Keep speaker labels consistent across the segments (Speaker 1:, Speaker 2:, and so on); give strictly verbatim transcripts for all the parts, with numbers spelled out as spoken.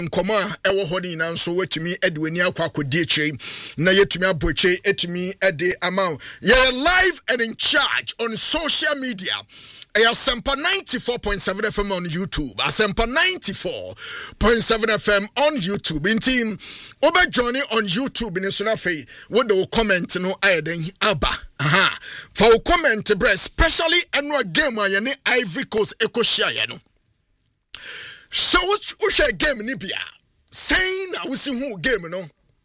Speaker 1: nkoma ewo hodi na nso wetumi ede wani akwa akodi ekyire na yetumi aboche etumi ede amount ye live and in charge on social media. Asempa ninety-four point seven F M on YouTube. Asempa ninety-four point seven F M on YouTube. In team, Oba Johnny on YouTube in Sunafe. What do comment no adding Abba? Aha. For comment, especially annual game where you Ivory Coast Eco Shire. So, what's your game, Nibia? Saying, I will see who game, no.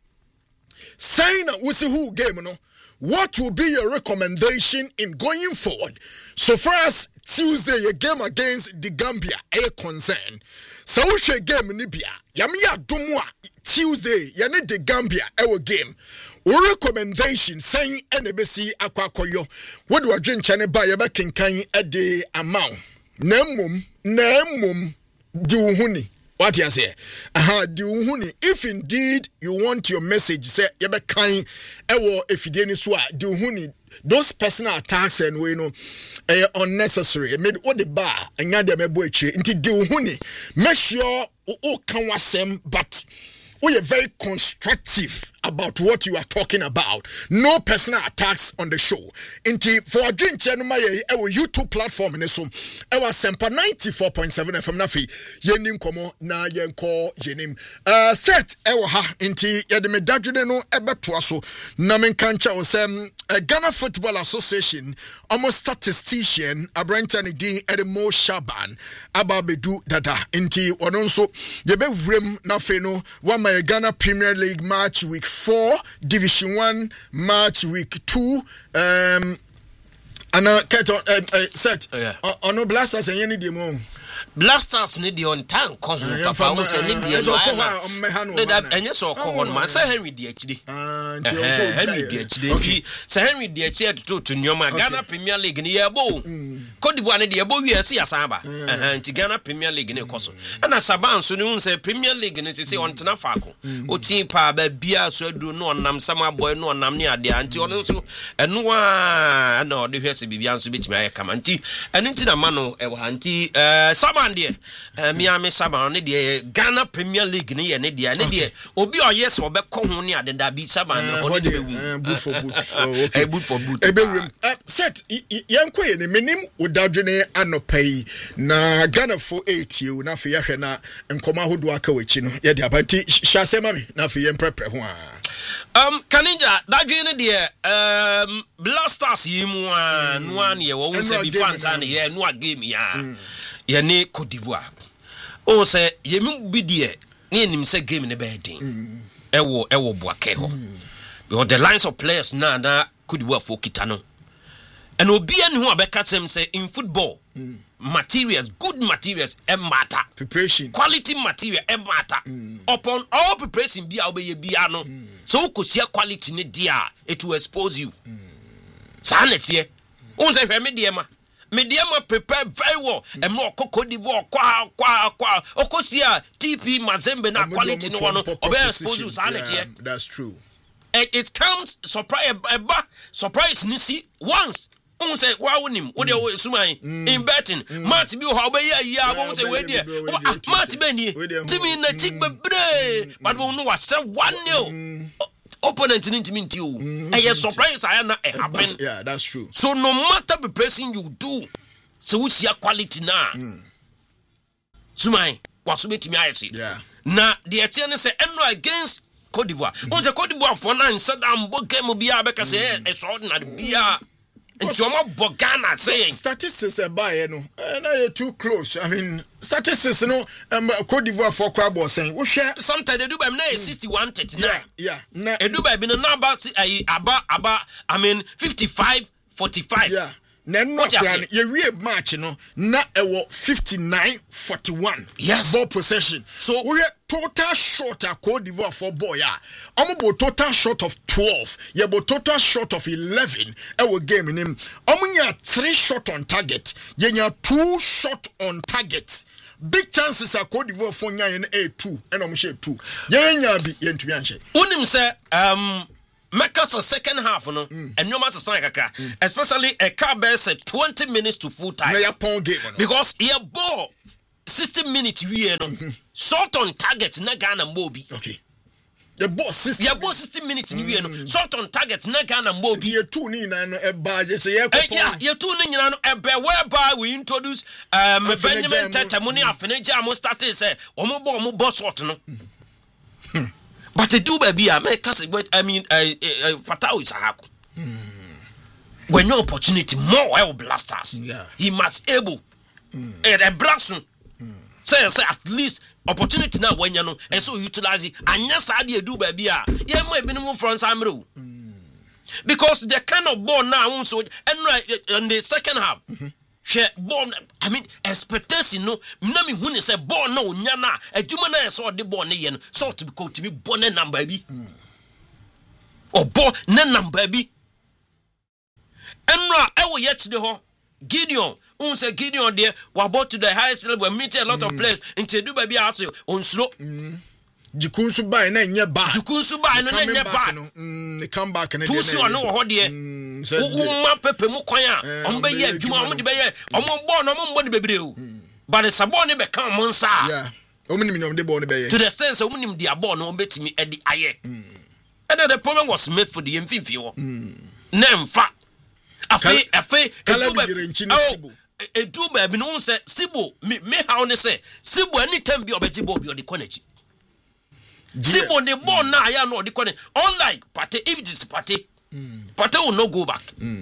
Speaker 1: Saying, I will see who game, no. What will be your recommendation in going forward? So far as Tuesday, your game against the Gambia, a concern. So we share game in Libya. Yamiya Dumwa Tuesday, yani the Gambia, our game. What recommendation saying N B C Akwakoyo? What do I drink chane by your back in kind a day amount? Nemum, nemum, duhuni. What you say? Aha, diuhuni. If indeed you want your message, say yebe kind ewo efideni swa diuhuni. Those personal attacks and we know eh unnecessary. It made all the bar and yada me boyche. Inti diuhuni. Make sure o kan wasem, but we are very constructive about what you are talking about. No personal attacks on the show. Inti for a drink channel my our YouTube platform in so our Sempa ninety-four point seven F M nafi yenim komo na yenko yenim uh set ewa ha inti yede me dadwene no ebeto aso na menkancha osem Ghana Football Association almost statistician Abrantani D Edmo Shaban ababedu dada inti ononso yebe wrem na fe no wa my Ghana Premier League match week four, Division one match week two, um, and uh, uh, uh, set
Speaker 2: oh, yeah.
Speaker 1: uh, no blasters and any demo.
Speaker 2: Blasters need the on tank come papa we say need the and yes or come man say Henry D H D Henry D H D see say Henry D H D to to Nyoma Ghana Premier League ni yebo Cote d'Ivoire ni yebo wi ase asaba eh nti Ghana Premier League ni koso na Saban so ni say Premier League ni say on tena faako o tin pa ba bia so adu no onam sama boy no onam ni ade anti ono so eno a na o de hwese bibia so bitimi aye kama nti eno nti na ma no e wa nti eh Saban de Miami Saban ne de Ghana Premier League ne ye ne de ne de obi oye so obekọ ho ne adeda bi Saban no ne de wu
Speaker 1: boot for boot okay
Speaker 2: boot for boot
Speaker 1: e be wrem set yenko ye ne menim odadwene anopai na Ghana for eight you na fe yahwe na nkoma hodo aka wachi no ye de abanti hyase mami na fe yen prepare ho a
Speaker 2: um Kaninja dadwene de um Blasters yimu a no an ye wo se bi fans an ye no a game ya Yane Cote d'Ivoire. Oh, say, Yemu Bidie, near him say game in the bedding. Ewo, Ewo Boakeho. Because the lines of players now that could work for Kitano. And Obian who are back say in football, mm. materials, good materials, and matter.
Speaker 1: Preparation.
Speaker 2: Quality material, and matter. Mm. Upon all preparation, be obey Biano. Mm. So, could see quality in the it will expose you. Sanity. Once I hear me, dear. Mediama prepare very well and more Cote d'Ivoire kwa kwa kwa okosia T P Mazembe na quality no one obey expose you sanity.
Speaker 1: That's true.
Speaker 2: It, it comes surprise eba surprise nisi once on say wa wonim wo de sumai in betting match bi ho obey ya wo say we there match be ni timi na chick bebre but we no wa say one nil opponent in intimate you and a surprise I na e happen.
Speaker 1: Yeah, that's true.
Speaker 2: So no matter the pressing you do, so we see a quality now. Mm. Sumai, was with me I see.
Speaker 1: Yeah.
Speaker 2: Now the attorney say no against Cote d'Ivoire. On the Cote d'Ivoire for nine said I'm game be because say extraordinary beer. And Joma Bogana saying
Speaker 1: statistics are by no, and I too close. I mean, statistics, you know, um, Cote d'Ivoire for crab was saying, we share
Speaker 2: sometimes they do by sixty-one thirty-nine.
Speaker 1: Yeah, yeah,
Speaker 2: they do by being a number, about, about, I mean, fifty-five forty-five.
Speaker 1: Yeah. Then not you real match, you know, na ewo fifty-nine forty-one.
Speaker 2: Yes,
Speaker 1: ball possession. So we are total short at Cote d'Ivoire for boy. Yeah, I'm about total short of twelve. Yeah, but total short of eleven. Our game in him. I'm three shot on target. Yeah, two shot on target. Big chances are Cote d'Ivoire for nya in A two and I'm share two. Yeah, yeah, be yen to yanche.
Speaker 2: Unim say um. Make us a second half, no, mm. and no matter sign mm. especially a car base at twenty minutes to full time.
Speaker 1: Game,
Speaker 2: because he ball sixty minutes wie no shot on target na Ghana Mobi.
Speaker 1: Okay. The boss sixty.
Speaker 2: Yeah, boss sixty minutes ni wie no shot on target na Ghana Mobi.
Speaker 1: Ye two ni na no eba je say ye
Speaker 2: ko. Yeah, ye two ni nyina no ebe whereby we introduce um Benjamin Tete Money Afeneja mo started say omo bo omo boss shot no. But to do baby I make I mean uh, uh, Fatau is a hack. When no opportunity more El Blasters.
Speaker 1: Yeah.
Speaker 2: He must able mm. and a brasso. Mm. Say say at least opportunity now when you know and so utilize it and yes I do baby yeah my minimum front Samro. Because the kind of ball now so and right in the second half. Mm-hmm. Share born I mean expectation no na me hu ne say ball no nya na adwuma na so de ball ne ye no so to be go to be born number bi or ball ne number bi enra e wo yet de ho Gideon un say Gideon there we about to the highest level meet a lot mm. of players into do baby aso onsuro
Speaker 1: Jikunsu buy na nye ba
Speaker 2: Jikunsu buy no na nye ba
Speaker 1: mm they come back na
Speaker 2: dey two no ho de wo ma pepe mu kwan a on be ye adwuma on de be ye on bo no on bo de bebre o but the sabon ne be kan mo nsa
Speaker 1: yeah omnim ne on de bo ne be ye
Speaker 2: to the sense omnim de abon no on betimi e de aye and the problem was made for the mfimfi wo na mfa afi afi edu edu ba bi no say Sibo me me how ne say Sibo anytime bi obeti bo bi o de konachi Sibo the ball na aya no de konachi unlike Partey if it is Partey Partey will not go back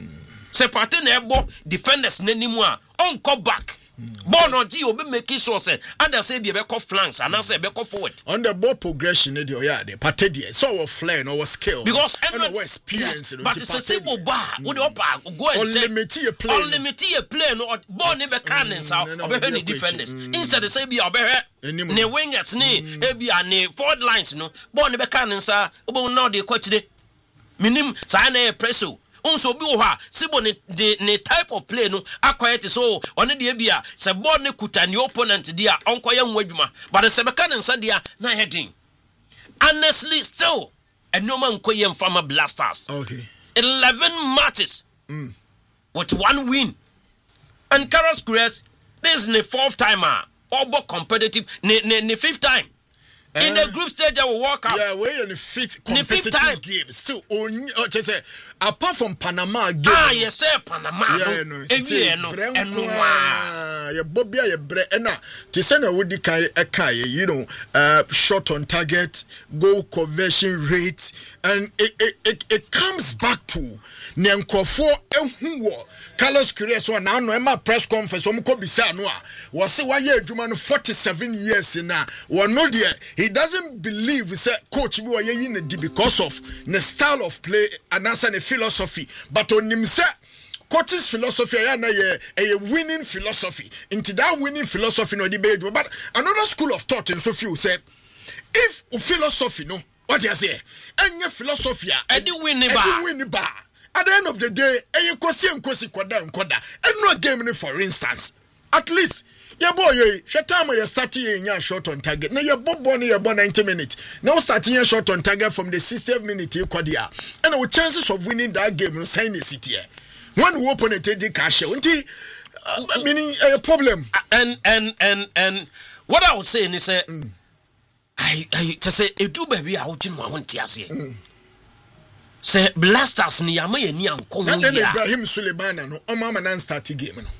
Speaker 2: say Partey na ebo defenders n'animu a on go back ball no ji obi make sure say and say be be call flanks and say be call forward
Speaker 1: on the ball progression dey yeah dey Partey there so our flair no was skill
Speaker 2: because
Speaker 1: and no experience
Speaker 2: yes, but it's a Sibo bar we dey up go and check
Speaker 1: unlimited play
Speaker 2: unlimited play no ball ne be cannons out obi any defenders instead say be obi ne wingers ne e be an forward lines no ball ne be cannons ah obi no dey coach dey minim say na presso unso bi wo ha Sibo ne ne type of play no akoyete so one de bia se ball ne kuta ne opponent dia onkoye nwadwuma but se beka ne nsa dia na heading honestly still enoma nkoye mfama Blasters
Speaker 1: okay
Speaker 2: eleven matches mm. with one win and Carlos Cruz this is the fourth timer obo competitive ne ne, ne fifth time in uh, the group stage, I will walk out.
Speaker 1: Yeah, we're in the fifth competitive
Speaker 2: the fifth
Speaker 1: game. Still, only uh, just say apart from Panama game.
Speaker 2: Ah, yes, sir, Panama.
Speaker 1: Yeah, no,
Speaker 2: yeah, no,
Speaker 1: and no, yeah, Bobby, yeah, bre, and now, to send a woody kai, a kai, you know, uh, shot on target, goal conversion rate, and it it it, it comes back to Nyankrofo Ehuwo. Carlos Cruz one now no my press conference um ko bisa no a wo se wa ye adwuma no forty-seven years na wo no there he doesn't believe say coach bi wo ye yi na di because of the style of play and answer the philosophy but onim say coach's philosophy ya na ye a winning philosophy into that winning philosophy no di be but another school of thought in so few said if philosophy no what you say any philosophy
Speaker 2: e di win ni ba
Speaker 1: win ni ba at the end of the day, eh, kosi and kosi kwada and kwada. And no game, for instance. At least, yeah, boy, yeah, time you starting in shot on target. Now you're bob born here about ninety minutes. Now starting a shot on target from the sixtieth minute, you quadia. And our chances of winning that game will sign the city. One who open it, they cash out. Meaning a problem.
Speaker 2: And, and, and, and what I was saying is, uh, mm. I, I, to say, if do baby, I would want to say. Say Blasters ni yama ye ni anko
Speaker 1: ya. Then Ibrahim Suleiman no o mama nan start game no.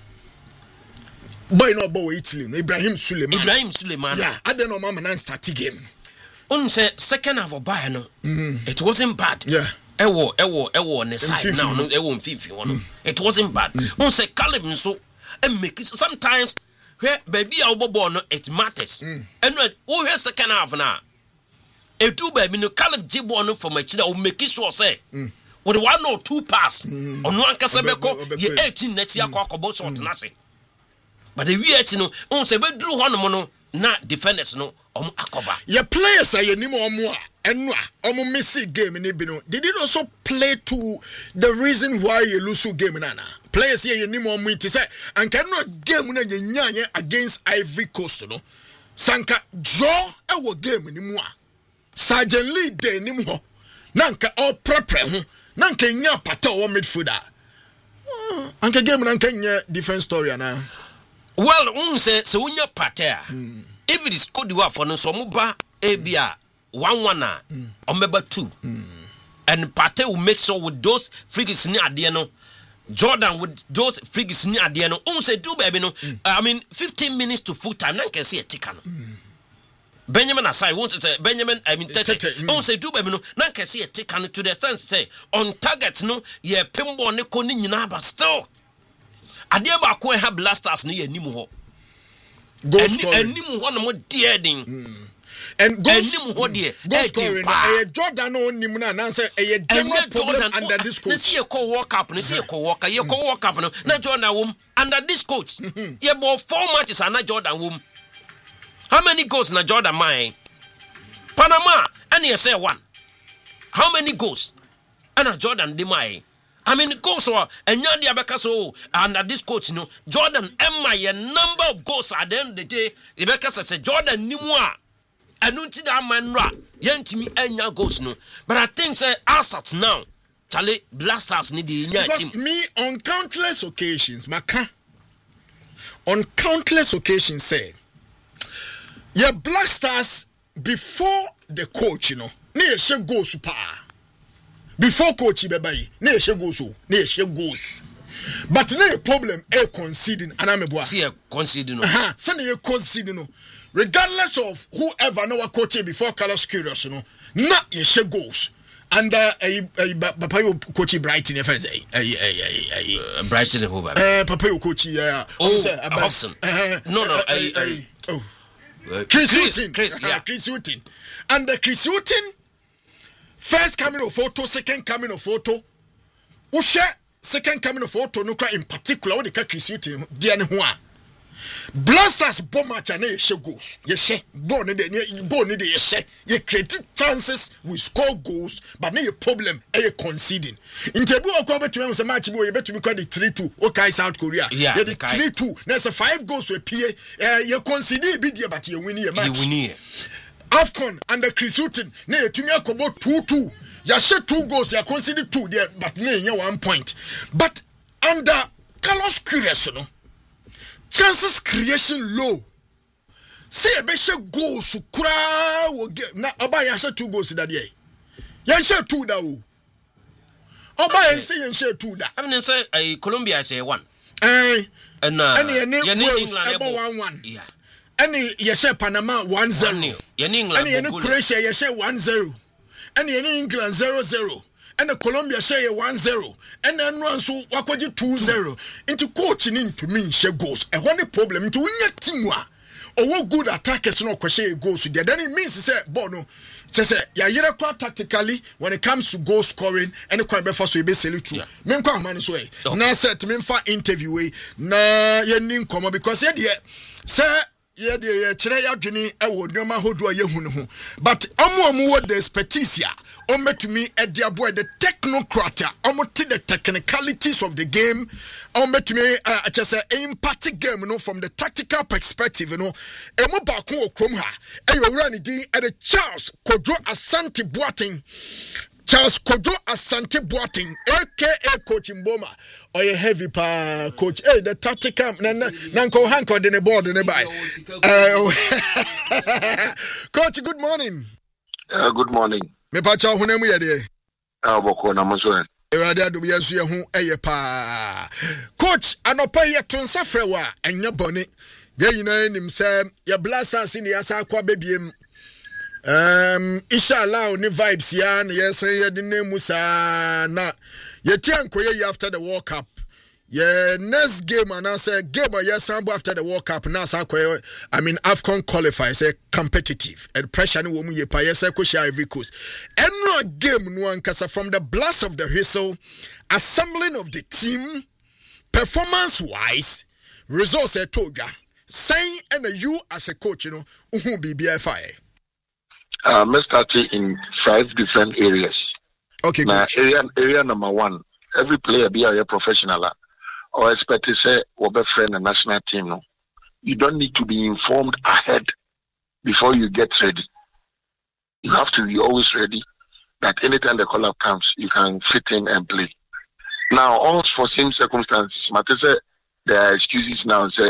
Speaker 1: Boy no boy Italy no Ibrahim Suleiman.
Speaker 2: Ibrahim Suleiman.
Speaker 1: Yeah, I don't know mama nan start game no.
Speaker 2: On say second half of buy no. Mm. It wasn't bad.
Speaker 1: Yeah.
Speaker 2: Ewo ewo ewo on the side now no ewo mfifi one. It wasn't bad. On say Caleb nso e make sometimes where baby a obobo no it matters. Mm. And when who hear second half now Edu baby no Caleb Jibo no from China will make sure say mm. with one or two pass mm. on one kasabeko ye eighteen next year kwa kobo shot na se but the we no on say be dru hono no na defenders no om akoba
Speaker 1: ye players are nim omo a enu a omo miss game ni bi no did it also play to the reason why you lose game na na players here nim omo it say and can no game na nya against Ivory Coast no sanka draw e wo game ni mu a Sergeant Lee de nim ho nanka all prepare ho nanka nya pata o midfielder anka game nanka nya different story ana
Speaker 2: Well, um say so unya pater. Mm. If it is Cote d'Ivoire for no so muba ebia one one na mm. or maybe two. Mm. And Pater will make sure with those frigis near Adiano. Jordan with those frigis near Adiano. Um say do baby no. Mm. I mean fifteen minutes to full time. Nan can see a ticker. Mm. Benjamin aside won't say Benjamin I mean tete. Mm. Um say do baby no. Nan can see a ticker to the sense say on target no. Yeah, pimbo ne koni nyina but still. Adia ba ko ha blasters ne yanimu ho. Go scoring. Animu ho no mo dear din. And go scoring. A Jordan on Nimuna and say a general problem under this coach. See a co walk up, see a co walker, you co walk up, not Jordan womb under this coach. You bought four matches and not Jordan womb. How many goals na Jordan mine? Panama, and you say one. How many goals? And a Jordan de mine. I mean, goals or and Yandi Abakaso under this coach, no Jordan Emma, a number of goals at the end of the day. The Becas said Jordan Nimua. I don't think that man ra yentimi enya goals no, but I think say assets now. Charlie Blasters need the
Speaker 1: because team. Me on countless occasions, Maka on countless occasions say, yeah, Blasters before the coach, you know, ne she goals pa. Before coach Bebai, ne she goals, ne she goals. But no problem a conceding and I'm a boy.
Speaker 2: See a conceding.
Speaker 1: Aha, send you conceding. Regardless of whoever know what coach before Carlos Queiroz, you know, not ye she goals. And uh, Papa coach Brighton, if I say,
Speaker 2: Brighton, who?
Speaker 1: Uh, Papa coach, yeah.
Speaker 2: Oh, Hobson. No, no,
Speaker 1: oh, Chris Hutton, Chris, yeah, Chris Hutton, and the Chris Hutton first coming of photo, second coming of photo, who share. Second coming of photo, no cry in particular, what the Chris Hutton, dear Noah. Blasters bomb match and she goes. Yes, she born in the go in the yes, you create chances, we score goals, but no problem, a conceding. In Tebu or Cover to a match, you bet to be credit three two, okay, South Korea. Yeah, three two. There's a five goals with P A. You concede, but you win a match. You win AFCON under Chris Hutton, near to me, about two two. You shot two goals, you consider two there, but near one point. But under Carlos Queiroz, no chances creation low. Say a better goals to cry will get now. Oba ya shot two goals that day. You shot two da o. Oba ya say you shot two da.
Speaker 2: I mean say uh, Colombia say one.
Speaker 1: Eh,
Speaker 2: and uh,
Speaker 1: any Wales about one one.
Speaker 2: Yeah.
Speaker 1: Any you say Panama one zero.
Speaker 2: Any England.
Speaker 1: Any Croatia you say one zero. And in England zero zero, and the Colombia share one zero, and then run so wakwaji two zero. Into coaching into me she goes. And one problem into win your team wa. Or what good attackers no kwashe goals there. Then it means say bono. Just say ya yere kwa tactically when it comes to goal scoring and the quite before so you be true. Men kwa man so way. Now set me for interview way. Na ye nin komo because ye there say yeah, the Chile Journey, I would no matter who do I hear. But I'm more the expertise here. Ome to me, a dear boy, the technocrat, almost the technicalities of the game. Ome to me, uh, just a empathic game, you know, from the tactical perspective, you know. Emo Baku Kromha, Ayo Rani D, and the Charles Kojo Asante Boating. Charles Kojo Asante Boating, aka Coach Mboma. Or a heavy pa coach. Hey, the tactical Nanko Hanko in the board in the by. Coach, good morning.
Speaker 3: Uh, good morning.
Speaker 1: Me pacha hunemu ya de.
Speaker 3: Ah, boko na moswe.
Speaker 1: Erade adu ya su ye hu eye pa. Coach, anopa ye tonsa frewa enya bone. Ye yina nim se ye Blasters ni asa kwa bebiem. Um, inshallah, ni vibes ya na yes ye de nemu sa na ye tianko ye after the World Cup. Yeah, next game and I say game yes after the World Cup now I mean AFCON qualifiers say competitive and pressure no woman ye pa yes ko share every coast. And no game no ankasa from the blast of the whistle, assembling of the team, performance wise, results I told ya. Saying and you as a coach, you know, who be B F I.
Speaker 3: Uh, let's start in five different areas.
Speaker 1: Okay,
Speaker 3: now, area area number one, every player be a professional or expect to say or be friend a national team. No, you don't need to be informed ahead before you get ready. You have to be always ready that anytime the call up comes, you can fit in and play. Now, all for same circumstances, Matisse, there are excuses now. Say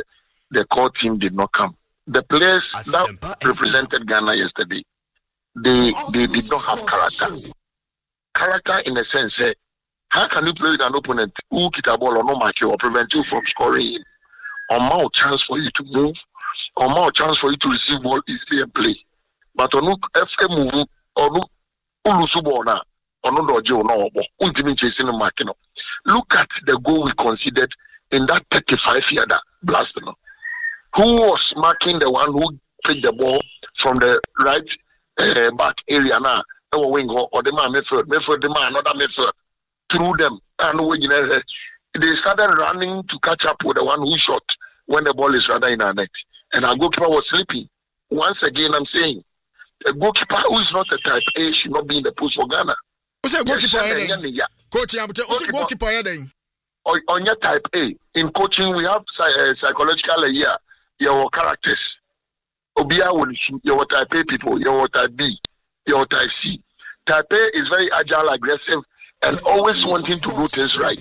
Speaker 3: the core team did not come. The players that represented Ghana yesterday, they they did not have character. Character in a sense, eh, how can you play with an opponent who kick a ball or no match or prevent you from scoring, or more chance for you to move, or more chance for you to receive ball easily and play? But on F M move or no Ulusubona or no Dojo no ultimate chasing the market. Look at the goal we conceded in that thirty-five yarder blast. Who was marking the one who picked the ball from the right uh, back area now? Or wing or the man method, method the man, another method through them. And when they started running to catch up with the one who shot when the ball is rather in our net. And our goalkeeper was sleeping. Once again, I'm saying, a goalkeeper who is not a type A should not be in the post for Ghana.
Speaker 1: Who's a goalkeeper? Coach, who's a goalkeeper?
Speaker 3: On your type A, in coaching, we have uh, psychological yeah, your characters. Obia will your type A people, your type B, your type C. Type A is very agile, aggressive, and always wanting to do things right.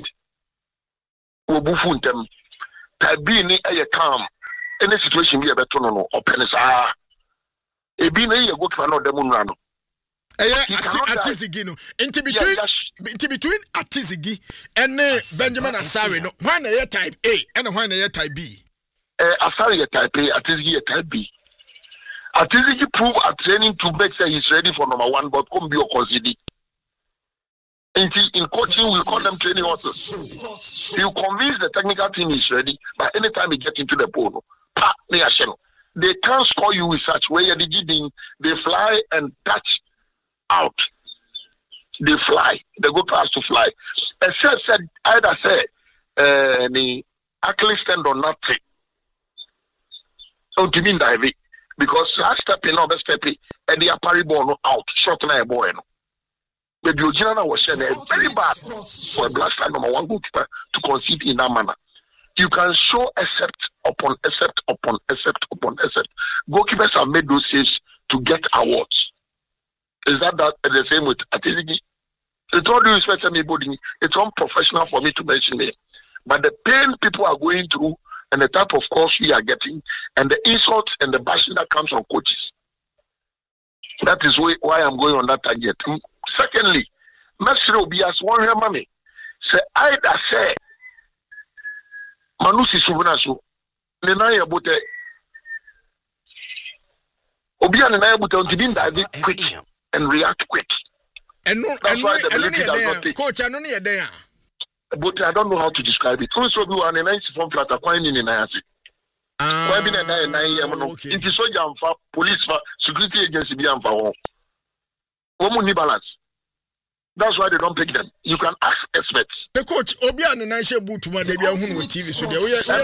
Speaker 3: Type B ni a calm. Any situation be a better no open is ah. E be na you go to another demon rano.
Speaker 1: Eh, Atizigi no. Into between, into between Atizigi and Benjamin Asare no. One a type A and one a type B.
Speaker 3: Eh, Asare type A, Atizigi type B. Atizigi prove at training to make say he's ready for number one, but come be or consider. In, in coaching, we call them training authors. You convince the technical team is ready, but anytime you get into the pool, they can't score you with such way. They fly and touch out. They fly. They go past to fly. Except said either say uh, the Achilles stand or nothing. So to mean that because last step in over step and the appari ball out, short na a boy. But the original was very bad for a blast number one goalkeeper to concede in that manner. You can show except upon except upon except upon except. Goalkeepers have made those saves to get awards. Is that, that the same with Atizigi? It's all due respect to anybody. It's unprofessional for me to mention it. But the pain people are going through and the type of course we are getting and the insults and the bashing that comes from coaches. That is why I'm going on that tangent. Secondly, Messi will be as one money. Say either say Manusi Subunasu, Nenaya Bote Obia Nenaya Bote to be that quick and react quick.
Speaker 1: And no, that's and why the ability does not take. Coach, I don't need there.
Speaker 3: But I don't know how to describe it. Also, you are a nice form flat acquiring in Nayasi. Ah, okay. It is so young for police, for security agency, be for woman balance. That's why they don't pick them. You can ask experts.
Speaker 1: The coach, Obia and Naisha Bootuma, they be on T V, so they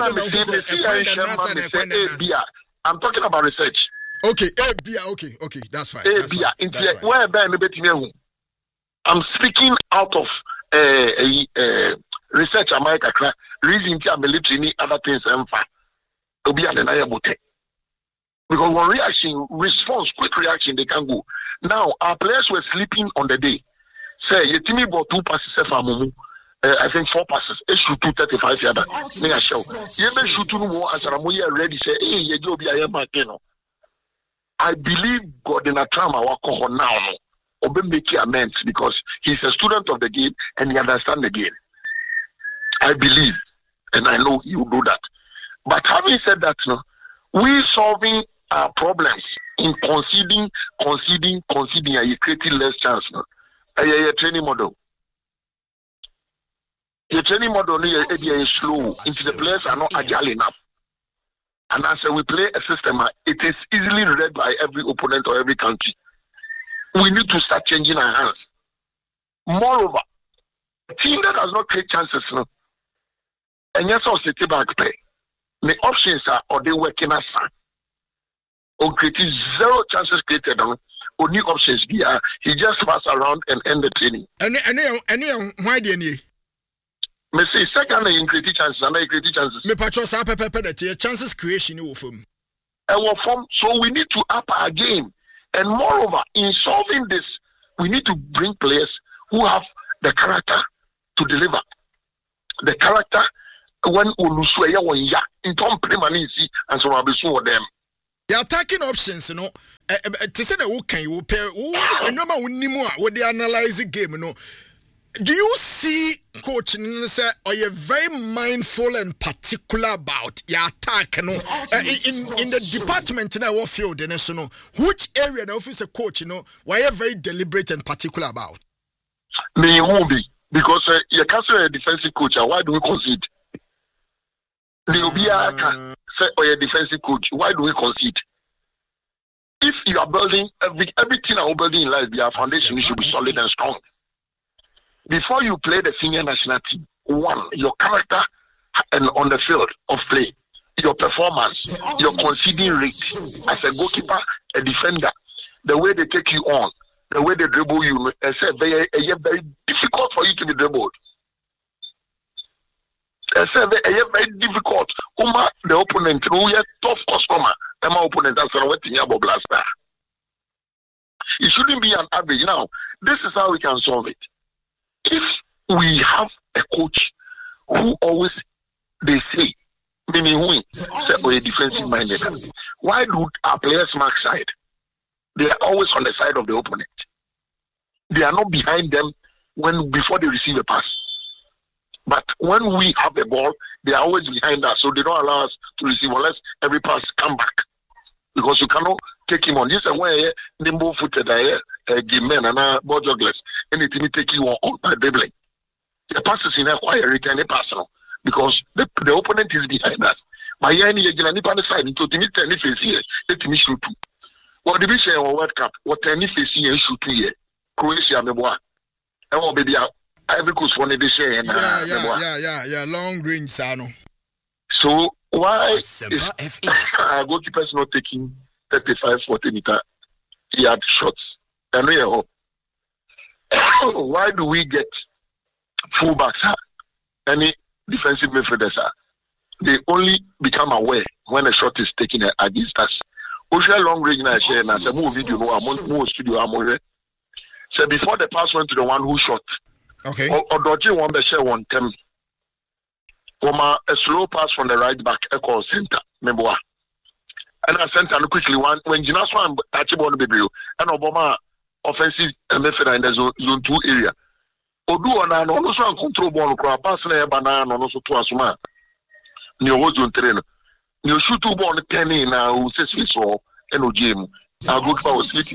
Speaker 1: will.
Speaker 3: I'm talking about research.
Speaker 1: Okay, A B A, okay, okay, that's fine.
Speaker 3: A B A, where I'm speaking out of uh, uh, research. America, reason to military, other things, and Obia and Naya Bote. Because one reaction, response, quick reaction, they can go. Now, our players were sleeping on the day. Say, you tell me about two passes, uh, I think four passes. They shoot two thirty-five yards. They are show. You may shoot two more as Ramoya ready. Say, hey, you go be a man. I believe God in a trauma walk now. Obe make amends because he's a student of the game and he understands the game. I believe, and I know he will do that. But having said that, no, we solving our problems in conceding, conceding, conceding, and you creating less chance. No? A training model. Your training model is slow. Into the players are not agile enough. And as we play a system, it is easily read by every opponent or every country. We need to start changing our hands. Moreover, a team that does not create chances, no, and yes, also take back play. The options are or they working as or creating zero chances created. No? Only options be uh, he just pass around and end the training.
Speaker 1: And and and why do you?
Speaker 3: Me say second in creating chances and I creating chances.
Speaker 1: Me patcho sa pepe pepe chances creation in form.
Speaker 3: And form. So we need to up our game. And moreover, in solving this, we need to bring players who have the character to deliver, the character when Uluswe ya one ya in tom permanency and so I'll be so them.
Speaker 1: The attacking options, you know. To say that who can you pay? Who no man anymore? What they analyze the game, you know. Do you see coach say are you very mindful and particular about your attack? You know, uh, in in the department in our field, you know, which area the officer coach, you know, why are very deliberate and particular about?
Speaker 3: Me won't be because uh, you can't say a defensive coach. Why do we concede? Uh, can say or a defensive coach. Why do we concede? If you are building every everything I'm building in life, your foundation should be solid and strong. Before you play the senior national team, one, your character and on the field of play, your performance, your conceding rate as a goalkeeper, a defender, the way they take you on, the way they dribble you, it's very, very difficult for you to be dribbled. It's very, very difficult. Uma, the opponent, who is tough customer, my opponent, that's what you have blaster. It shouldn't be an average. Now, this is how we can solve it. If we have a coach who always, they say, meaning we say, oh, a defensive minded, why do our players mark side? They are always on the side of the opponent. They are not behind them when before they receive a pass. But when we have the ball, they are always behind us, so they don't allow us to receive unless every pass come back. Because you cannot take him on. This is why nimble footed uh, game men and uh, ball jugglers, anything take you on by dribbling. The passes in a quiet return a pass because the, the opponent is behind us. My any any pan side into the meet any face here, let me shoot two. What did we say on World Cup? What any face here shoot two here? Croatia, me boy. I want baby out. Every course one they say and
Speaker 1: yeah, yeah, yeah, yeah, yeah, long range, Sano.
Speaker 3: So why is our goalkeepers not taking thirty-five, forty meter yard shots? I know why do we get fullbacks? Any defensive midfielders? They only become aware when a shot is taken against us. Ocean long range na share na say move video no among studio among. So before the pass went to the one who shot.
Speaker 1: Okay.
Speaker 3: Or dodgy one be share one ten. Oma a slow pass from the right back echo center. Remember what? And I center quickly one when Jinas one touch ball baby and Obama offensive midfielder in the zone, zone two area. Odu ona no no so control ball ko pass na e banana no so to asuma. Ni o zone train. Ni o shoot ball ten na o sesi so and o game. Na good for city.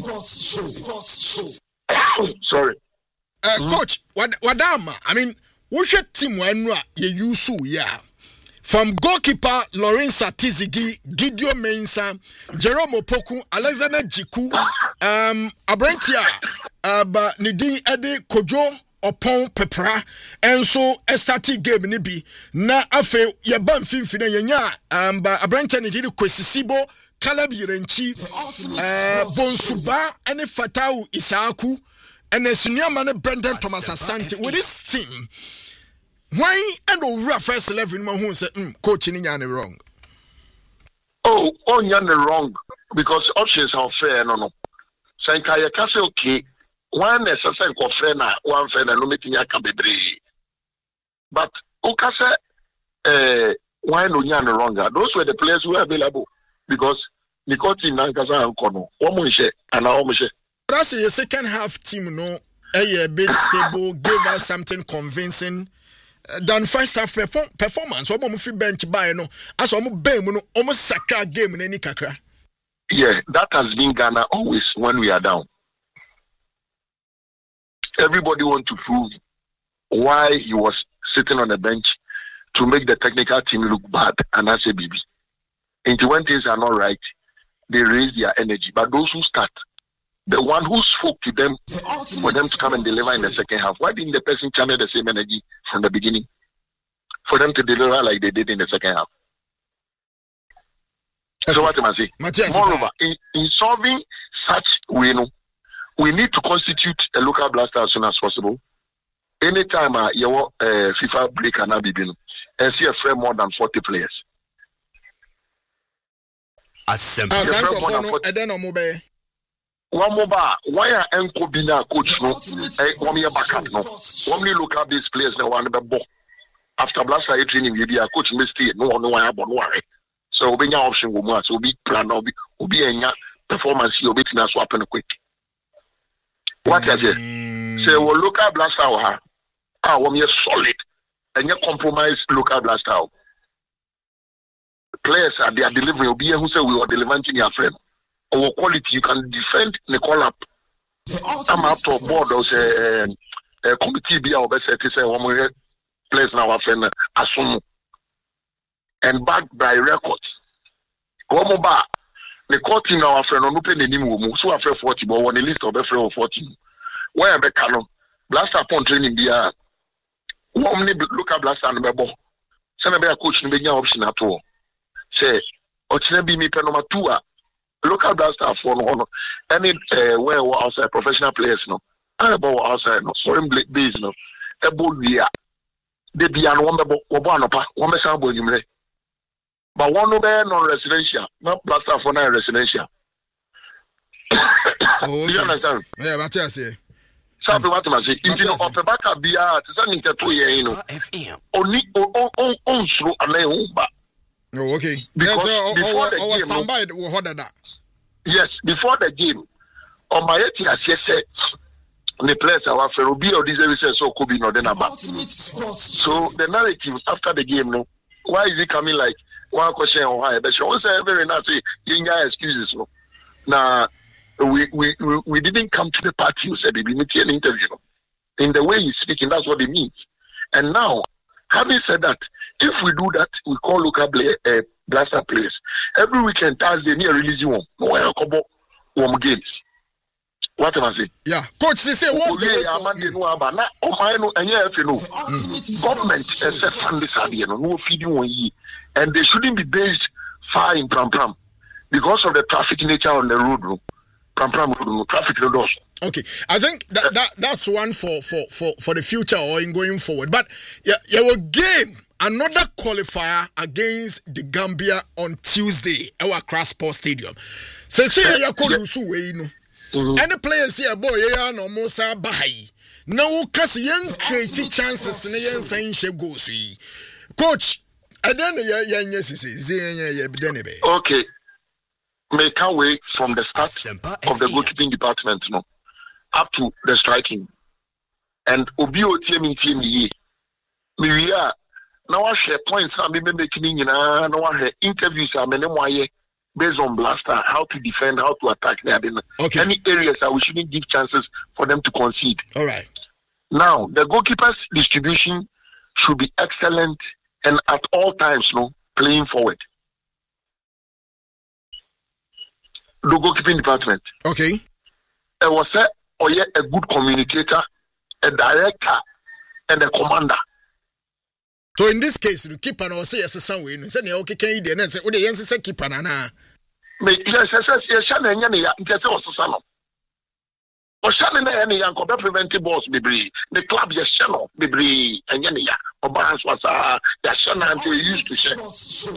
Speaker 3: Sorry.
Speaker 1: Uh, mm-hmm. Coach, what wadama? I mean, we should team one ye use yeah. From goalkeeper Lawrence Atizigi, Gideon Mensah, Jerome Opoku, Alexander Jiku, um, Abrentia, uh, but Nidin Ede Kojo Opon Pepra, and so a starting game nibi. Na afe ye bam fin fina yenya, um, but Abrentia Nidin Kwesisibo, Caleb Yerenchi, uh, Bonsuba, and Fatau Isaaku. And as senior man Brendan Thomas Asante with this team, why and over first eleven man who said mm, coaching in wrong?
Speaker 3: Oh, on Yana wrong because options are fair, no no. Sankaya can say okay, one is a sense of fair now, one fair and no making ya can be brave. But Okasa, uh, why no Yana wrong? Those were the players who were available because Nikoti Nankasa and Kono, Omushe and Omushe.
Speaker 1: That's a second half team, no, a bit stable, gave us something convincing uh, than first half perform- performance. Almost free bench by no, as almost bam, no, almost sacred game in any kakra.
Speaker 3: Yeah, that has been Ghana always when we are down. Everybody want to prove why he was sitting on the bench to make the technical team look bad, and that's a B B. And when things are not right, they raise their energy. But those who start, the one who spoke to them for them to come and deliver in the second half. Why didn't the person channel the same energy from the beginning for them to deliver like they did in the second half? Okay. So what am I saying? Moreover, in, in solving such we know, we need to constitute a local blaster as soon as possible. Anytime uh, you want uh, FIFA break and Abibino and see a frame more than forty players.
Speaker 1: Assemble. Assemble.
Speaker 3: One mobile, why are Enko Bina coach no? One year back up no. One local based players no one the ball. after Blaster training, maybe a coach may stay. No, no, I have no worry. So, we have option go so be plan or be or be a performance. You'll be to swap and quick. What is it? Say, well, local Blaster, ah, one year solid, and you compromise local Blaster. Players are they are delivering. Will be who say we are delivering your friend. Our quality, you can defend the call up. I'm after board or say a committee be our best to say one more players now our friend assume and backed by records. One more bar the court in our friend on open the new so after forty but on the list of the friend of fourteen. Where the canon Blaster upon training the one look at Blaster and Bebo. Send a coach in the option at all. Say, or be me pen number two. Local Blaster for no any uh, where outside professional players no. I about outside no. Foreign base no. Ebo dia. They be an one bebo one pa one me sambo nyumre. But one no be non residential. Not Blaster for non residential.
Speaker 1: Oh,
Speaker 3: you understand?
Speaker 1: Yeah, but I say.
Speaker 3: Something what I say. If you know of the back up bia, it's something to two year you know. Only on on on through and then
Speaker 1: oh, okay.
Speaker 3: Because
Speaker 1: yes,
Speaker 3: before
Speaker 1: uh,
Speaker 3: the
Speaker 1: our
Speaker 3: game,
Speaker 1: standby we heard that.
Speaker 3: Yes, before the game, on my eighty as you said, the players are for Ruby or this services so could be not then about. So the narrative after the game, no, why is it coming like one question or high? But she also very nice, you excuses. No, now we, we we we didn't come to the party. You said we didn't an interview. In the way he's speaking, that's what it means. And now, having said that, if we do that, we call local uh, Blaster players. Every weekend, Thursday, near releasing one. No one couple warm games. What am I saying?
Speaker 1: Yeah, coach, they say what's the
Speaker 3: yeah, I'm mm. no about now. Oh my no, and yeah, if you know, mm. government has a fund this idea, no feeding one year, and they shouldn't be based far in Pram Pram because of the traffic nature on the road. No, Pram Pram road, traffic road also.
Speaker 1: Okay, I think that, that that's one for, for, for, for the future or in going forward. But yeah, yeah, will game another qualifier against the Gambia on Tuesday at Accra Sports Stadium. So say ya kolusu we no. Any players here boy ya no mo sa bahai. Na wo kase yen create chances na yen san hye goals yi. Coach, and then ya ya nyesi say ya ya be be.
Speaker 3: Okay. Make our way from the start of the goalkeeping department no up to the striking. And obi o tie me tie me ye. Me wi a na wa share points na me make me nyina na wa share interviews a me ne mo aye based on Blaster, how to defend, how to attack their
Speaker 1: okay.
Speaker 3: Any areas that we shouldn't give chances for them to concede.
Speaker 1: All right.
Speaker 3: Now, the goalkeepers distribution should be excellent and at all times, no, playing forward. The goalkeeping department.
Speaker 1: Okay.
Speaker 3: It was a, or yeah, a good communicator, a director, and a commander.
Speaker 1: So in this case, the keeper no say yes some way. Say na okay can dey na say o dey yen say keeper na na.
Speaker 3: Me yes yes yes sha na nya na ya nke say ososa no. O sha na ya na ya ko be prevent balls bebre. The club yes sha no bebre enya na ya. O balance was ah ya sha na until used to share.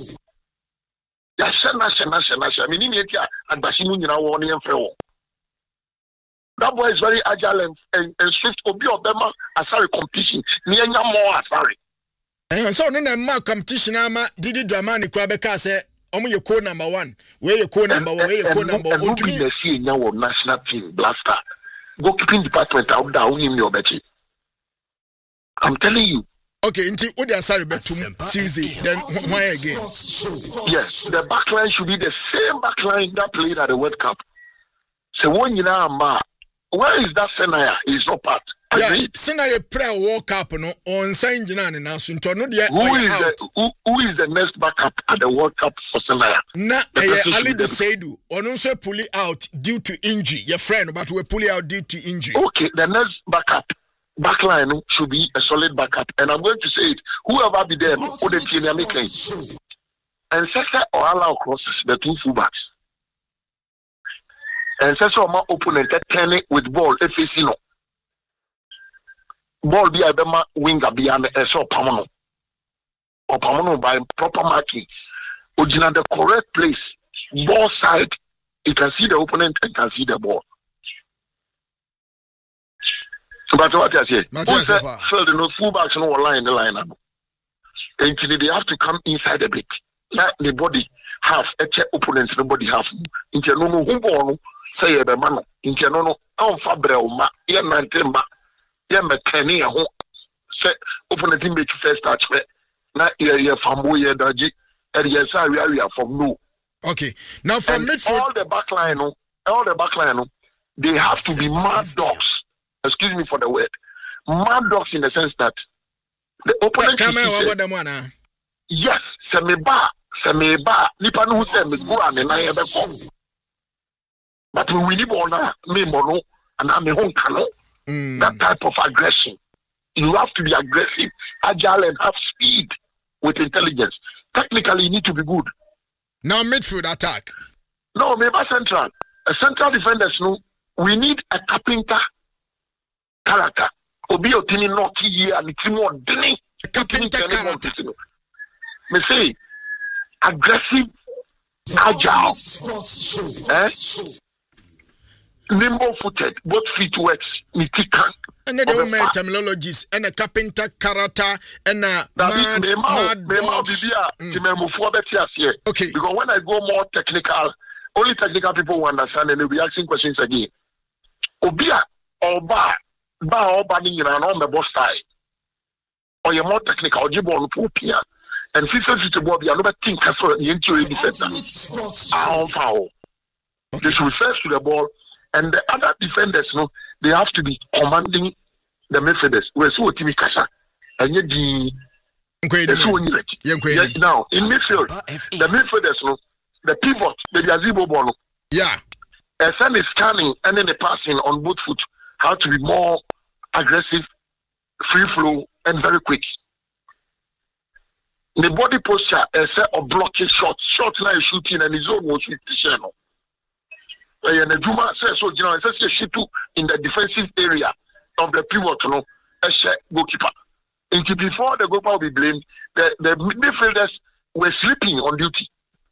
Speaker 3: Ya sha na sha na sha na sha. Me ni me tia agbashi mu nyina wo ne yemfre wo. That boy is very agile and, and, and swift. Obi of them asari competition. Ni enya more asari.
Speaker 1: And so no na competition ama Didi Dramani kwa beka say omo ye co number one. We ye co number one, we ye co number one.
Speaker 3: To me, see now national team Blaster. Goalkeeping department out there only me obechi. I'm telling you.
Speaker 1: Okay, until what they are sorry but Tuesday, then why again?
Speaker 3: Yes, the backline should be the same backline that played at the World Cup. So when you know ma, where is that Senaya? He's not part.
Speaker 1: Yeah, Senaya prayer World Cup no on sign Jinan now. So no dia
Speaker 3: who is the who, who is the next backup at the World Cup for Senaya?
Speaker 1: Na eh, Ali de Seidu on also pull it out due to injury. Your friend, but we pull it out due to injury.
Speaker 3: Okay, the next backup backline should be a solid backup, and I'm going to say it. Whoever be there, who the team are making, and Sessa or allow crosses the two fullbacks. And Sessa or my opponent turn it with ball if it's no. Ball be a bema winger be an a so Pamano or Pamano by proper marking. Original the correct place, ball side, you can see the opponent and can see the ball. So that's what I say. Who said filled no fullbacks no line the line? And they have to come inside a bit. Like the body half, a check opponents, the body half. Into no no who born say a man. Into no no on Fabrel ma ya nantemba ya mekani a ho say opponent in make first touch me. Na ya fambo ya daji and yes we are from no.
Speaker 1: Okay. Now from midfield,
Speaker 3: all the back line, all the back line, they have to be mad dogs. Excuse me for the word. Mad dogs in the sense that the opponent
Speaker 1: come on,
Speaker 3: yes, semeba, semeba, nipa no say me go and na ye be but we need all na me mono and I me hon kano. That type of aggression. You have to be aggressive, agile, and have speed with intelligence. Technically, you need to be good.
Speaker 1: Now midfield attack.
Speaker 3: No, maybe central. A central defenders, no. We need a carpenter character. Obi otini no ki and it's more dini.
Speaker 1: Carpenter character.
Speaker 3: Me say aggressive, agile, eh? Nimble-footed, both feet works. Mitikan.
Speaker 1: And the different terminologies and a carpenter character and a mad, mad dogs.
Speaker 3: Okay. Because when I go more technical, only technical people will understand and they'll be asking questions again. Obia or ba ba or banning you know on the boss side. Or you're more technical, or you born Popia. And fifty fifty boy, you never think as well the interior defender. Ah, foul. They should first to the ball, and the other defenders, no. They have to be commanding the midfielders. We're so Timmy Kasa. And yet the now in midfield, the midfielders, no, the pivot, the gazebo ball.
Speaker 1: Yeah.
Speaker 3: A son is scanning and then the passing on both foot. How to be more aggressive, free flow, and very quick. The body posture, a set of blocking shots. Shots now is shooting and his own was with the channel. And the Juma says so, you know, it's a shoot in the defensive area of the pivot, you know, a goalkeeper. Until before the goalkeeper will be blamed, the, the midfielders were sleeping on duty.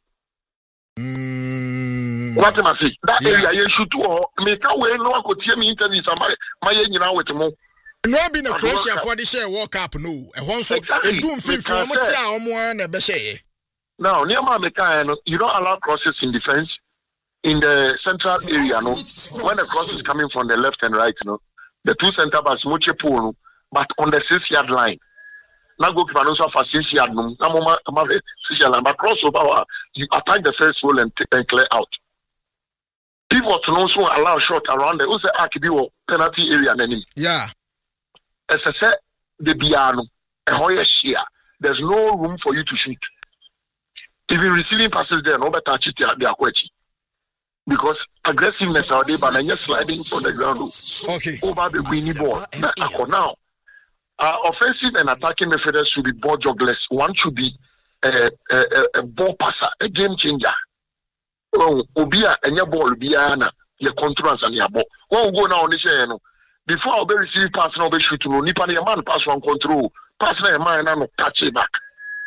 Speaker 1: Mm.
Speaker 3: What am I saying? That
Speaker 1: Yeah.
Speaker 3: area, you shoot or make a way, no one could hear me interview somebody, my you know, with more.
Speaker 1: No been a Croatia for the share walk up, no. And once so
Speaker 3: Exactly.
Speaker 1: a doom feel for
Speaker 3: Because,
Speaker 1: much
Speaker 3: uh,
Speaker 1: now, one a beshe.
Speaker 3: Now, near Mameka, you don't allow crosses in defense. In the central area, no, when the cross is coming from the left and right, no, the two center backs much poor, but on the six yard line. Now go keep also for six yard, no, now six yard line, but crossover, you attack the first wall and, and clear out. People to also allow shot around the also Akibiwo penalty area and enemy.
Speaker 1: Yeah.
Speaker 3: As I said, the piano, a higher share, there's no room for you to shoot. Even receiving passes there, no better touch it, they are quite. Because aggressiveness are there, but I'm just sliding from the ground
Speaker 1: Okay.
Speaker 3: over the winning ball. Now, uh, offensive and attacking midfielders should be ball jugglers. One should be a, a, a, a ball passer, a game changer. Oh, Obia and your ball, Biana, your controls and your ball. One go now on the share. Before I'll be receiving pass, I'll be shooting. Nipa your man pass one control, pass na your man and touch it back.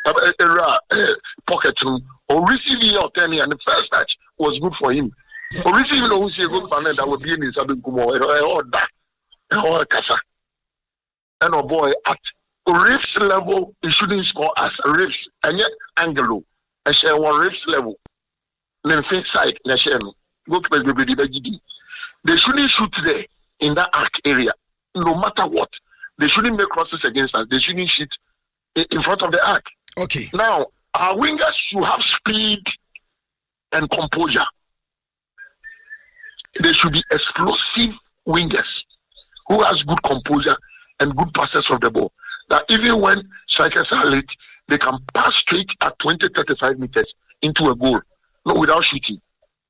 Speaker 3: Pocket room or receiving your ten and the first touch was good for him. Or receiving a good banner that would be in his Sabin Kumo or that or Casa. And oh boy, at Riffs level, he shouldn't score as Riffs and yet Angelo. I share one Riffs level. Then face side, they share go to the They shouldn't shoot there in that arc area, no matter what. They shouldn't make crosses against us. They shouldn't shoot in front of the arc.
Speaker 1: Okay.
Speaker 3: Now, our wingers should have speed and composure. They should be explosive wingers who has good composure and good passes of the ball. That even when strikers are late, they can pass straight at twenty to thirty-five meters into a goal, not without shooting.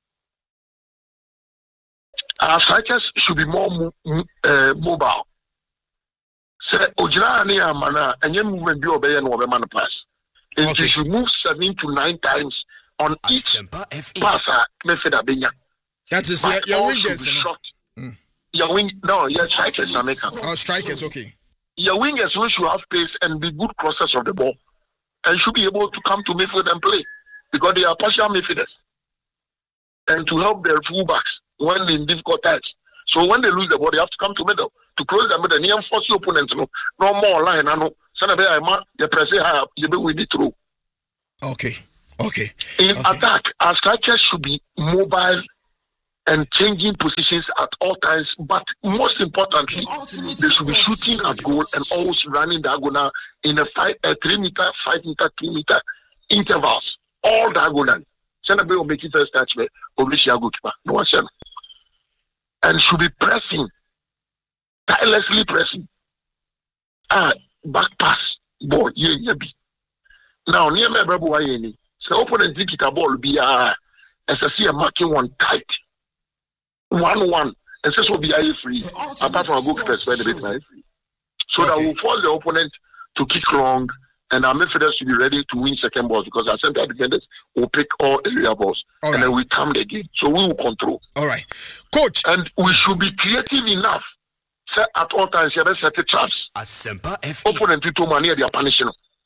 Speaker 3: Our strikers should be more mo- uh, mobile. So, Ojira ani amana, and you movement be obey and obey man pass. And
Speaker 1: Okay.
Speaker 3: you should move seven to nine times on each passer. Method abenya.
Speaker 1: That is
Speaker 3: But
Speaker 1: your, your
Speaker 3: all should
Speaker 1: wingers.
Speaker 3: be
Speaker 1: You know?
Speaker 3: short. Your wing, no, your strikers are making.
Speaker 1: Oh, strikers, okay.
Speaker 3: Your wingers will should have pace and be good crossers of the ball, and should be able to come to midfield and play because they are partial midfielders, and to help their fullbacks when in difficult times. So when they lose the ball, they have to come to middle to close the middle. Near force your opponent, no, no more line. I know Senabe Ima, the president, you be with the throw.
Speaker 1: Okay. Okay.
Speaker 3: In
Speaker 1: okay.
Speaker 3: attack, our strikers should be mobile and changing positions at all times, but most importantly, they should be shooting at goal and always running diagonal in a five, a three meter, five meter, two meter intervals, all diagonal. Senabe will make it first touch, Obishia goalkeeper. No one said. And should be pressing, tirelessly pressing. Ah, back pass, ball, yeah, yeah, be. Now, near my brother, why any? So, opponent think it a ball be a as I see a marking one tight, one one, and so will be a free. Apart from a goalkeeper, where the bit free. So okay. That will force the opponent to kick wrong, and our midfielders should be ready to win second balls because our center defenders will pick all area balls, all and right. Then we come the game. So we will control.
Speaker 1: All right, coach,
Speaker 3: and we should be creative enough. Say at all times, you have set the traps. Opponent to money, they are punishing.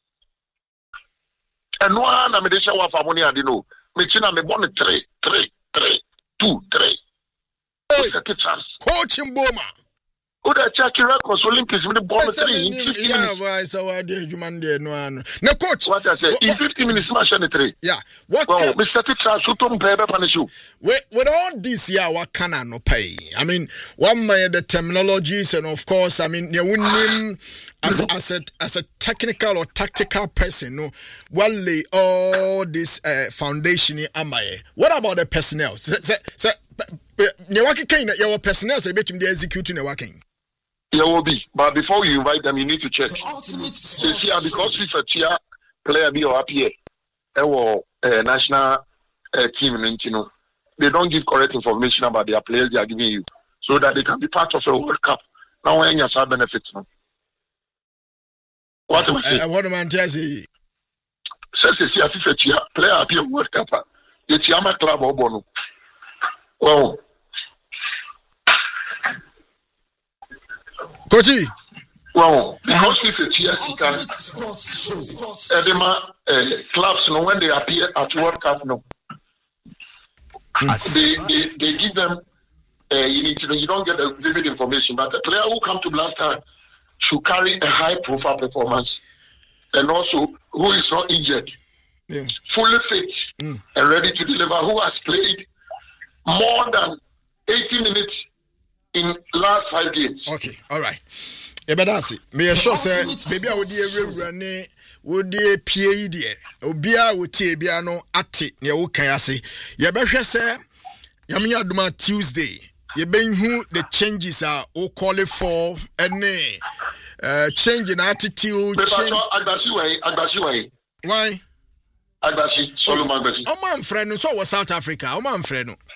Speaker 3: And one, I'm the shower for money. I don't know. Mechina me born three, three, three, two, three.
Speaker 1: Hey, coach Mboma.
Speaker 3: Oh, that check your records. Olympics with the ball three in fifty
Speaker 1: yeah,
Speaker 3: minutes.
Speaker 1: why so I did you man there no ano. Now, coach.
Speaker 3: What I say? What, in fifty minutes, smash on the three.
Speaker 1: Yeah. What?
Speaker 3: Well, can, Mister Teacher, shoot on paper punish you.
Speaker 1: With with all this, yeah, what can I no pay? I mean, one may the terminologies and of course, I mean, you wouldn't as as a as a technical or tactical person, no. Well, all this uh, foundation in Amaye. What about the personnel? So, so, so you working kind of your personnel so bet you they executing the working.
Speaker 3: There will be, but before you invite them, you need to check. You see, because if a cheer player be or appear, or a national uh, team, you know, they don't give correct information about their players they are giving you, so that they can be part of a World Cup. Now, when you have benefits, no. What am I saying?
Speaker 1: What am I saying?
Speaker 3: Says you see, if a cheer player appear World Cup, it's Yama club or Bono. Well.
Speaker 1: Coachy.
Speaker 3: Well, because if it's here, you can. Edema clubs, no, when they appear at World Cup, no, they, they they give them. Uh, you need to know. You don't get the vivid information, but the player who come to Blaster should carry a high-profile performance, and also who is not injured, yeah. Fully fit mm. and ready to deliver. Who has played more than eighty minutes in last five games.
Speaker 1: Okay, all right. Ebedasi, me sure say baby I would dey rewura would dey pie dey. Obia wo tie bia no ate ne wo kan ase. Ye behwe say yame aduma Tuesday. Ye benhu the changes are o call for any uh change in attitude.
Speaker 3: Change. Agbashi way, Agbashi way.
Speaker 1: Why?
Speaker 3: Agbashi, Solomon Agbashi.
Speaker 1: O man friend so was South Africa. O man friend no.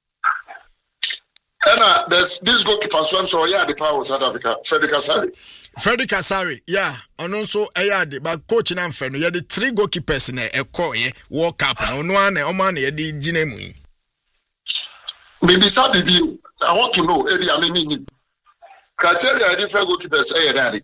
Speaker 3: And uh, there's this goalkeeper, so yeah, the power of South Africa, Freddie Kasari.
Speaker 1: Freddie Kasari, yeah, and also yeah, but coach and friend, yeah, the three goalkeepers in a call, yeah, World Cup, no one, no man, yeah, the Ginemu.
Speaker 3: Maybe Saturday, I want to know, Eddie, I mean, criteria different goalkeepers, eh, daddy.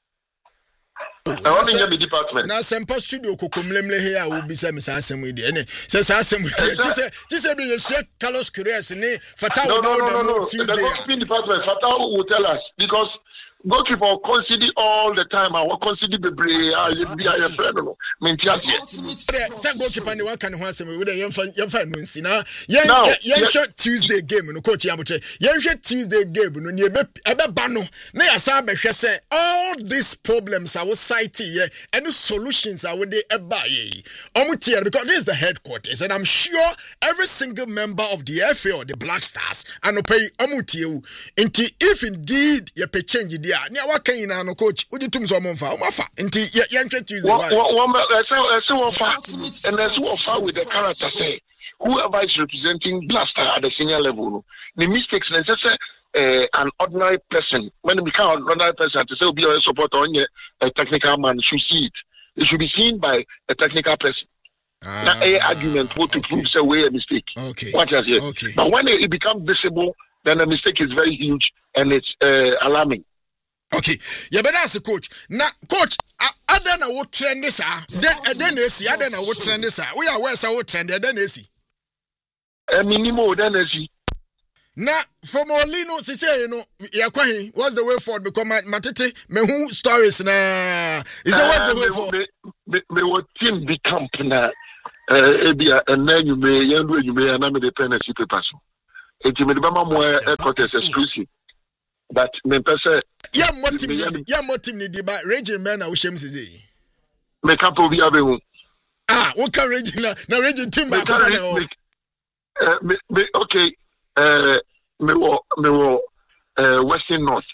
Speaker 3: I want to hear the department.
Speaker 1: Now, some post studio Kukumlemle here will be some assembly. And says assembly. Just say, be a shake Carlos Correas and Fatah.
Speaker 3: No, no, no, no, no. The goalkeeping department, Fatah will tell us because goalkeeper consider all the time. I will consider the brave. I be a friend. No,
Speaker 1: Mentias. Some goalkeeper and one can answer me with a young fan. Young fan, now, young, young short Tuesday game. No coach, Yamuche. Young short Tuesday game. No, you be a bano. Nay, I say all these problems I was citing. Yeah, and the solutions I would they buy. Omutia because this is the headquarters, and I'm sure every single member of the F A or the Black Stars and pay Omutia. Inti if indeed you pay change the Nia what can you now coach? Would you tum so monfa? Umafa. Inti you enter Tuesday.
Speaker 3: One I say I say one and there's one far with the character say whoever is representing Blaster at the senior level, the mistakes necessary. Uh, an ordinary person, when we become an ordinary person, to say be a supporter on a technical man should see it. It should be seen by a technical person. Uh, Not a argument what okay. to prove say way a mistake.
Speaker 1: Okay.
Speaker 3: What is it?
Speaker 1: Okay.
Speaker 3: But when it, it becomes visible, then the mistake is very huge and it's uh, alarming.
Speaker 1: Okay. Yeah, but that's a coach. Now, coach, I don't know what trend this are. Then, then they see. I don't know what trend this are. We are where's our trend. Then they see.
Speaker 3: A minimum. Then they see.
Speaker 1: na from Olino sisi you know yakwahi what's the way forward because my matete me who stories na is that what's the way forward
Speaker 3: me me what team be camp na eh ebia na you me yandu you me na me the penalty paper so enti me the mama mo e contest exclusive but me pese
Speaker 1: ya mo team ya mo team ni di ba region man na wo shem sisi
Speaker 3: me camp obi abehu
Speaker 1: ah wo ka region na na region team ba ko na o
Speaker 3: eh me okay Uh, me wo me wo uh, Western North.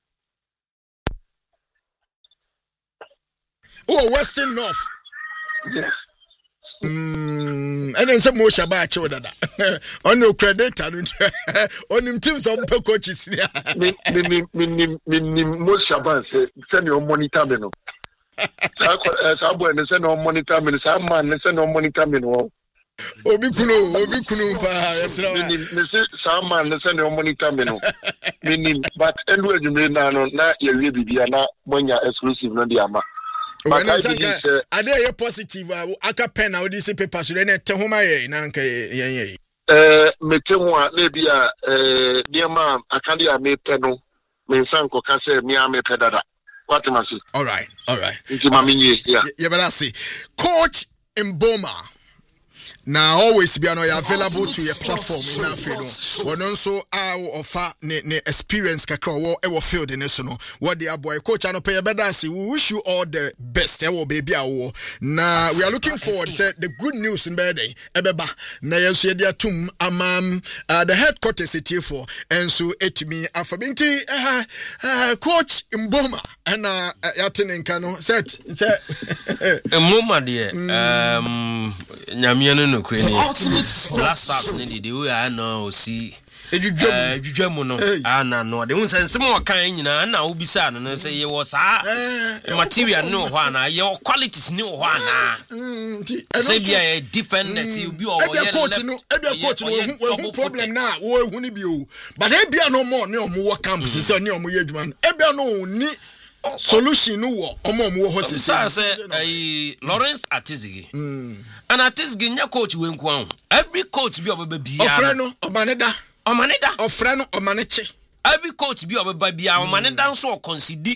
Speaker 1: Oh, Western North.
Speaker 3: Yes.
Speaker 1: Hmm. And then some more shaba cho dada. On no credit and on him teams of coaches.
Speaker 3: Me me me me me me mo shaba say send your monitor me no. Sa sa boy ne send your monitor me sa man ne send your monitor me no.
Speaker 1: Obi kuno, obi kuno pa yesra.
Speaker 3: Me me some man ne send your monitor me no. Me but anyway you me na no na ye we bibia na monya exclusive no dey ama.
Speaker 1: But I think ade ye positive aka pen na odi se paper so na te homa ye na nka yen ye.
Speaker 3: Eh me te ho a na bia eh dey ma aka dey a me pe no me nsan ko ka se me a me pe dada. What am I say?
Speaker 1: All right, all right.
Speaker 3: Nti ma me nye yeah.
Speaker 1: Yeah, but I see. Coach Mboma now always be available to your platform in Africa. One also our offer ne ne experience kakra wo e wo field in so no. What the boy coach ano pay better see. We wish you all the best. E wo baby awo. Now we are looking forward. Say the good news in bed ebeba. Na yeso ye dia tum amam uh, the headquarters it for and so etimi afabinti uh, uh, coach Mboma and uh yatenen kano set say
Speaker 2: Mboma de um nyamiano no kreni last stars ni de we I know see
Speaker 1: edwudwam
Speaker 2: edwudwam no ana no de won sense mo kan nyina na wo bisa no no say ye wo sa material no ho ana ye qualities ni ho ana say bia defenders you be o
Speaker 1: ye coach no e bia coach no hu problem na wo hu ni bi o but e bia no more ne o mo wo camp say ne o mo ye adwuma e bia no ni solution no wo omo mo ho sese
Speaker 2: say eh Lawrence Atizigi mm and Atizigi nya coach we nko an every coach bi obeba bia
Speaker 1: ofre no omaneda
Speaker 2: omaneda
Speaker 1: ofre no omaneche
Speaker 2: every coach bi obeba bia omaneda nso consider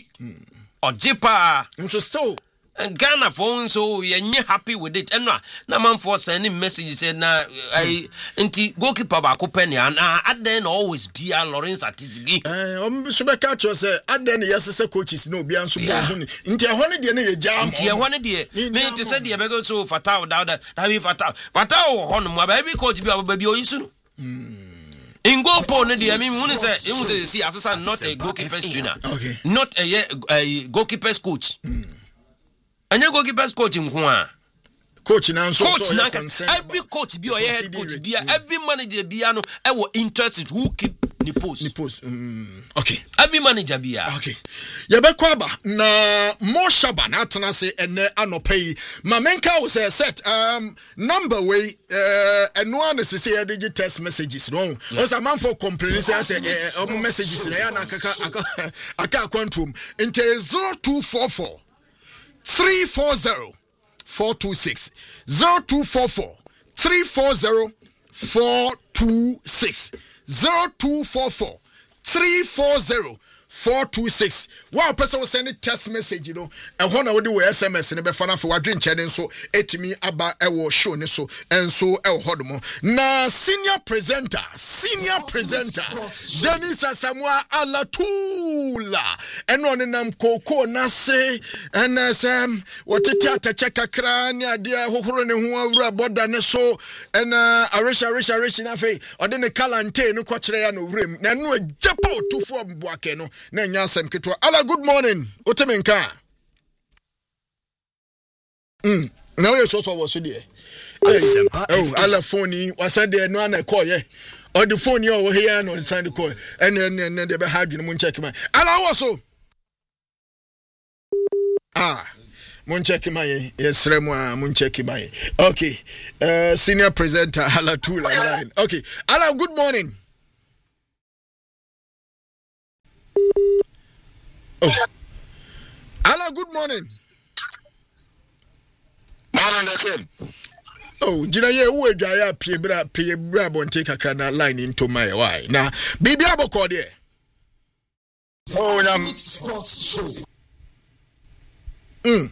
Speaker 2: ojepa
Speaker 1: nso still
Speaker 2: Ghana for so you happy with it and na man for sending message said na I nti goalkeeper ba ko pen ya na aden always be a Lawrence Atizigi
Speaker 1: eh o so be catch you say aden yes coaches no obi anso bo hu ni nti e ho ne de na ye jam
Speaker 2: nti e ho ne de me nti say de be go so fatal down that we fatal fatal ho no ba every coach bi ba bi o yisu no in goal pole ne de I mean who say you say see asasa not a goalkeeper's trainer
Speaker 1: okay
Speaker 2: not a, a goalkeeper's coach mm. And you go keep us coaching
Speaker 1: coach now so
Speaker 2: coach now every coach be or head coach be every manager be ano I will interested who keep the post
Speaker 1: the post mm, okay
Speaker 2: every manager be
Speaker 1: okay ya be kwaba na mo shaba na atena se ene anopay mamenka was a set um number way uh eno an se say digit text messages no was a man for complaints say uh messages na ya na aka aka control into zero two four four three four zero four two six zero two four four three four zero four two six zero two four four three four zero four two six. One person will send a text message, you know, and one of the S M S and be fana for wadrin channel so etimi aba ewo show ne so and so el hodomo. Na senior presenter, senior presenter, Dennis Asamoah Alatula, and on nam koko nase and as um what theater check kakra ni adia hohoro ne ho awura boda ne so and uh arisha arisha arisha na fe ode ne kalante no kwakere ya no wrem na no ajapo to fo mboake no na nyasem ketwa. Ala good morning otemenka mm na we so so wo so de oh ala phone wasa de no na call ye or the phone you over here no the time the call and then then they be hard you mun check man ala wo so ah mun check my yes remo mun check my okay uh senior presenter ala two line okay ala good morning. Oh. Hello, good morning.
Speaker 3: Morning again.
Speaker 1: Oh, Gina, ye wo dwaya piebra piebra bonte kakra na line into my why. Na bibi aboko de.
Speaker 3: Oh, nyam.
Speaker 1: Mm.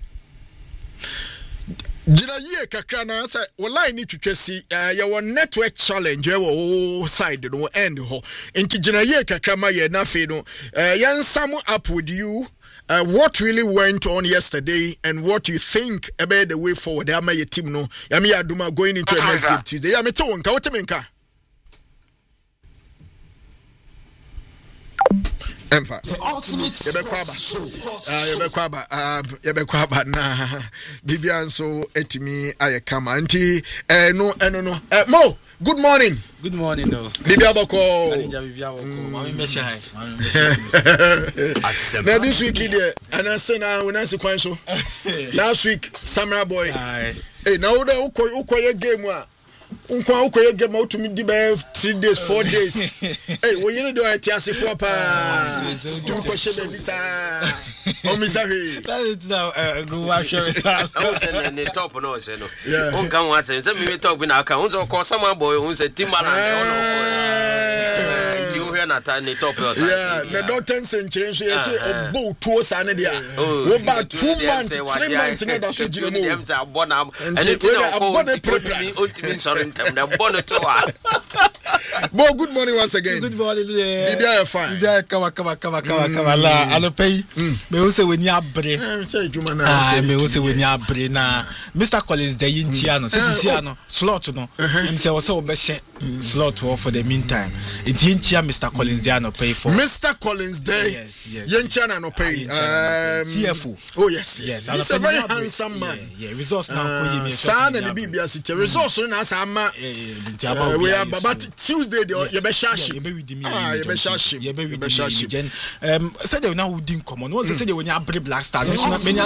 Speaker 1: Gina ye kakra na say wo line ni twetwesi uh, ye wo network challenge we wo side no end ho. Enti Gina ye kakra ma ye na fe no uh, yan sam up with you. Uh, what really went on yesterday and what you think about the way forward? How my team no? Yami Aduma going into a next game Tuesday. Yami Tonka, what you Emfa. Yebekwaba. Ah yebekwaba. Ah yebekwaba na Bibian so etimi ayekama. Anti eh no eh no no. Eh Mo, good morning.
Speaker 4: Good morning no.
Speaker 1: Bibia boko.
Speaker 4: Anija bibia boko. Mami me shine. Mami me shine.
Speaker 1: Na this week there and I say na we na se kwan so. Last week Samurai boy.
Speaker 4: Aye.
Speaker 1: Eh na wo da uko uko ye game a unkwa uko ye game out to me di be three days four days. Eh wo yiri do atiase fo pa. Tu ko shebe bisa. O mi sahi.
Speaker 4: That is now go wa shebe sa.
Speaker 2: O se ne top no se no. On kan wa se se me talk bi na aka. On so ko Samurai boy on se Timbaland on. Na tani top us.
Speaker 1: Yeah, the doctor century so say obo tuo sa ne dia. Wo ba two months, three months na da so jire mo.
Speaker 2: Dem say abona and it na ko me ultimate sorry ntem na bono to wa.
Speaker 1: Bo, good morning once again.
Speaker 4: Good morning.
Speaker 1: Bibia fine.
Speaker 4: Bibia kama kama kama kama kama la anopei. Me wo se weni abre.
Speaker 1: Eh say juma na.
Speaker 4: Ah, me wo se weni abre na Mister Collins de yinchia no. Sisi no slot no. Em say wo se wo be she slot for the meantime. It yinchia Mister Collins there no pay for.
Speaker 1: Mister Collins there.
Speaker 4: Yes, yes.
Speaker 1: Yenchia no pay.
Speaker 4: Um, C F O.
Speaker 1: Oh yes,
Speaker 4: yes.
Speaker 1: He's a very handsome man.
Speaker 4: Yeah, yeah. Resource now ko
Speaker 1: yimi. San and Bibia city. Resource na sa ma. We are but Tuesday the you be shashi.
Speaker 4: You be with me.
Speaker 1: Ah, you be shashi.
Speaker 4: You be with me. Um, said they now we didn't come on. Once they said they when you break Black Star. Many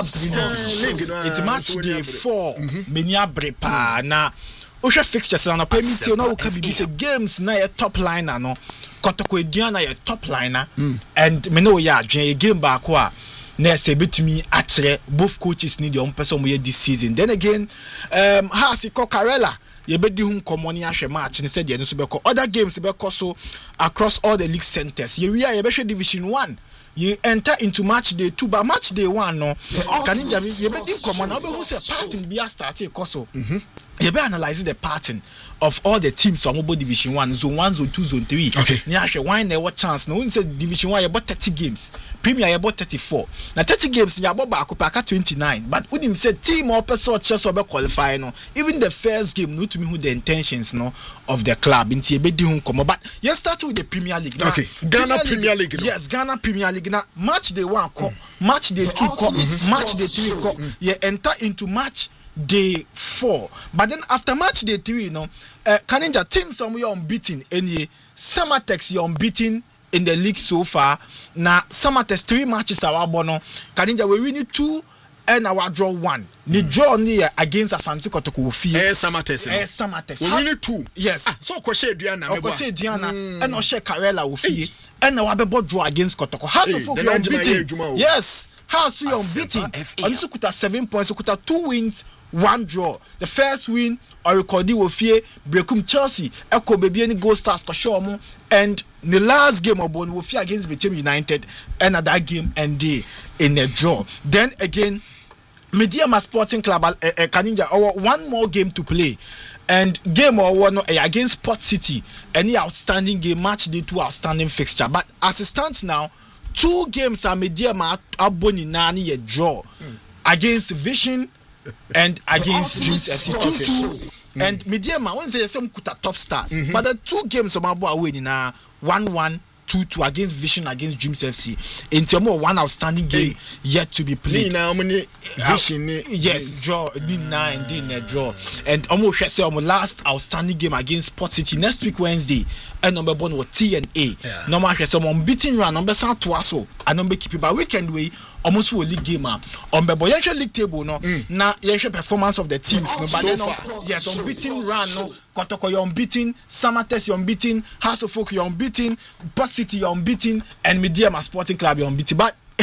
Speaker 4: break. It's match day four. Many break pa na. Osha fixtures na pay me till now can be say games na your top liner no. Kotoko Ediana your top liner and me know ya adwen game back wa na say betumi akere both coaches need your person we this season. Then again um Hasi Kokarela ye be di hu komoni ahwe match ni said ye no so be ko other games be ko so across all the league centers. Ye we are ye be hwe division one. You enter into match day two, but match day one no. Can you just you be di komoni na be hu say pattern be start e ko so. Mhm. You be analyze the pattern of all the teams from Obo Division one, Zone one, Zone two, Zone three.
Speaker 1: Okay.
Speaker 4: Niashe, why there what chance? No one said Division one, you bought thirty games. Premier, you bought thirty-four. Now thirty games, you bought back up twenty-nine. But Udim said team or person chess or qualify no. Even the first game, no to me who the intentions no of the club in T B D home come. But you start with the Premier League. Now,
Speaker 1: okay. Ghana Premier League. League no?
Speaker 4: Yes, Ghana Premier League. Now match day one come, mm. match day two come, mm-hmm. match day three come. Mm. You enter into match day four, but then after match day three, you know, uh, Kaninja teams some you unbeaten. Any Samatex you unbeaten in the league so far. Now Samatex three matches our bono. Kaninja we win two and our draw one. Ni draw ni against Asante Kotoko Ofie.
Speaker 1: Eh Samatex.
Speaker 4: Eh Samatex.
Speaker 1: We win two.
Speaker 4: Yes.
Speaker 1: Ah, so Okoshe Diana.
Speaker 4: Okoshe Diana and Oshe Karela Ofie. And now we draw against Kotoko. How to folk you unbeaten? Yes. How so you unbeaten? Onisu kuta seven points. Kuta two wins. One draw. The first win or record Wofie Brekum Chelsea Echo baby any goal stars for sure and the last game of Bon Wofie against Bechem United and that game ended in a draw. Then again Mediama Sporting Club uh, uh, Kaninja or one more game to play and game or one uh, against Port City any outstanding game match day two outstanding fixture but as it stands now two games are Mediama Aboni Nani a draw mm. against Vision and against Dreams F C two two and Mediama when say some kuta top stars mm-hmm. but the two games of Mabo away na one one two two against Vision against Dreams F C into more one outstanding game hey. yet to be played
Speaker 1: now many Vision
Speaker 4: uh, yes draw ni nine din a draw and almost say um last outstanding game against Port City next week Wednesday and number one was T N A yeah. no matter some unbeaten run number san twaso and number keep by weekend way almost will league game on the boy league table no mm. now you performance of the teams no but so then no, yes unbeaten run no Kotoko you unbeaten Samatex you unbeaten House of Folk you unbeaten Port City you unbeaten and Mediama Sporting Club you unbeaten but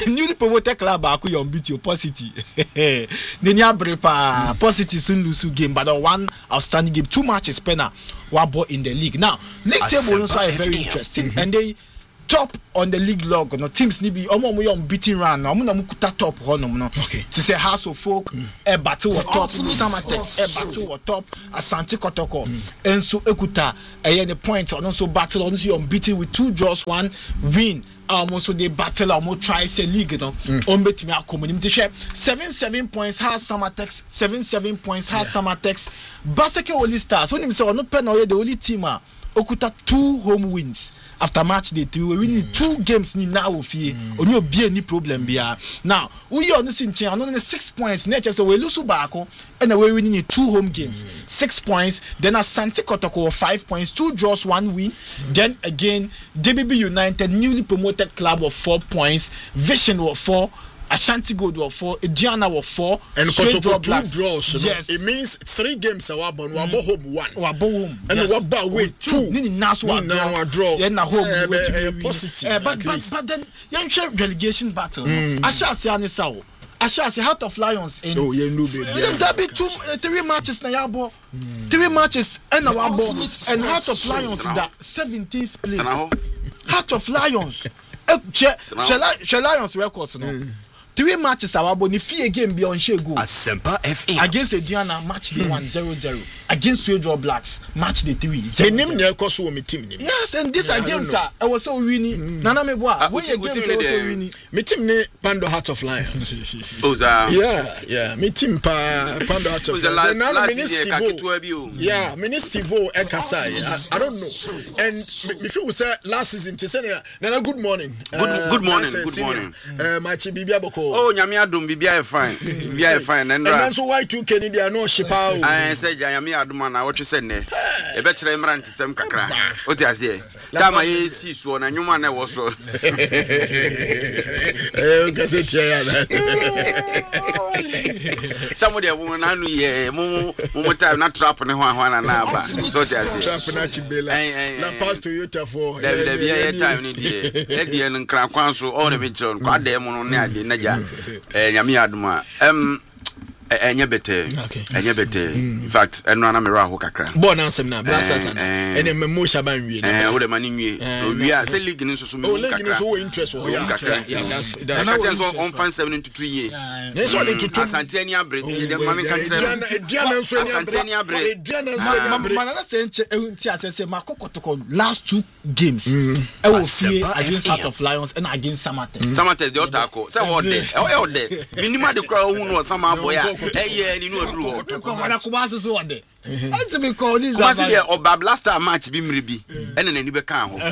Speaker 4: newly promoted club baako yɛ unbeaten Posity n'ani abere paa Posity soon lose game but one outstanding game two matches penna wabo in the league now league table also are very interesting mm-hmm. and they top on the league log no teams ni bi omo mo unbeaten run no omo na mo kuta top honom no
Speaker 1: okay
Speaker 4: to say House of Folk mm. e battle or top Samatex e battle or top Asante Kotoko mm. enso ekuta eye the points on so battle on so unbeaten with two draws one win almost so they battle almost try say league no on betimi akomuni share seven seven points has Samatex seven seven points has yeah. Samatex Baseke Oli Stars when him say no pen or the only team ah okuta two home wins after match day three we winning mm. two games ni now of here only be any problem bia now we on this in chain on six points nature so we lose baako and we winning two home games mm. six points then Asante Kotoko five points two draws one win mm. then again D B B United newly promoted club of four points Vision of four Ashanti Gold were four, Diana were four,
Speaker 1: and Kotoko two draws. Yes, it means three games. Wabo mm. wabo home one,
Speaker 4: wabo home,
Speaker 1: and yes. wabo away two.
Speaker 4: Nini nasu wa draw. Yeah, na home
Speaker 1: uh, uh, uh, positive. Uh,
Speaker 4: but but but then you share relegation battle. Asha si ane sao. Asha si Heart of Lions. In,
Speaker 1: oh yeah, no baby.
Speaker 4: Yeah, that be two uh, three matches na yabo. Mm. Three matches and na wabo and Heart of Lions that seventeenth place. Heart of Lions. Che Lions records no. Three matches our body fee game be on Shego.
Speaker 2: Asempa F A
Speaker 4: against Ediana match day one zero zero against Suejo Blacks match day three.
Speaker 1: The name near course me team name.
Speaker 4: Yes, and this yeah, games are I was so winning. Nana Meboa. We games was so winning.
Speaker 1: Me team ne Pando Heart of Lions.
Speaker 2: Oh,
Speaker 1: yeah, yeah. Me team pa Pando Heart of Lions. Now Ministivo. Yeah, Ministivo Ekasai. I don't know. And if you say last season, Tisenia. Nana, good morning.
Speaker 5: Good good morning. Good morning.
Speaker 1: Uh, Machi Bibia Boko.
Speaker 5: Oh, Nyami Adum Bibia fine. Bibia fine. And
Speaker 1: then so why two Kennedy are no shipa?
Speaker 5: I said Nyami Adum na what you said ne. E betre mran tisem kakra. O ti asie. Tama ye si so na nyuma na wo so.
Speaker 1: Eh, o gazeti ya na.
Speaker 5: Somebody a woman anu ye mo mo time na trap ne ho ho na na ba. So ti asie.
Speaker 1: Trap na chibela. Na pass Toyota for.
Speaker 5: There there be time ni die. E die nkran kwan so all the me chon. Kwa dem no ne ade na ja. Eh Nyami Adum a. Em enye bete enye bete in fact eno na mera ho kakra
Speaker 1: born ansem na blasters na ene memo shaban wie
Speaker 5: eh wo de mani nwie wi a se league ni so so me kakra
Speaker 1: league ni so wo interest wo ya
Speaker 5: yeah that's that's so on fan seven to two year
Speaker 1: ne so de tutu
Speaker 5: Asante ani abreti de mami kan tell
Speaker 1: Diana nso ani
Speaker 5: Asante ni abreti
Speaker 1: Diana nso ani abreti
Speaker 4: mana na se nche ehunti asese makokotoko last two games e wo fie against Heart of Lions and against Samatex
Speaker 5: Samatex de otako say what there e o there minima de kra hu no sama boy a eh ni no aduru
Speaker 4: ko mana ko ba so wo there enti be call this
Speaker 5: was there oba blaster match bi mre bi ene nani be kan ho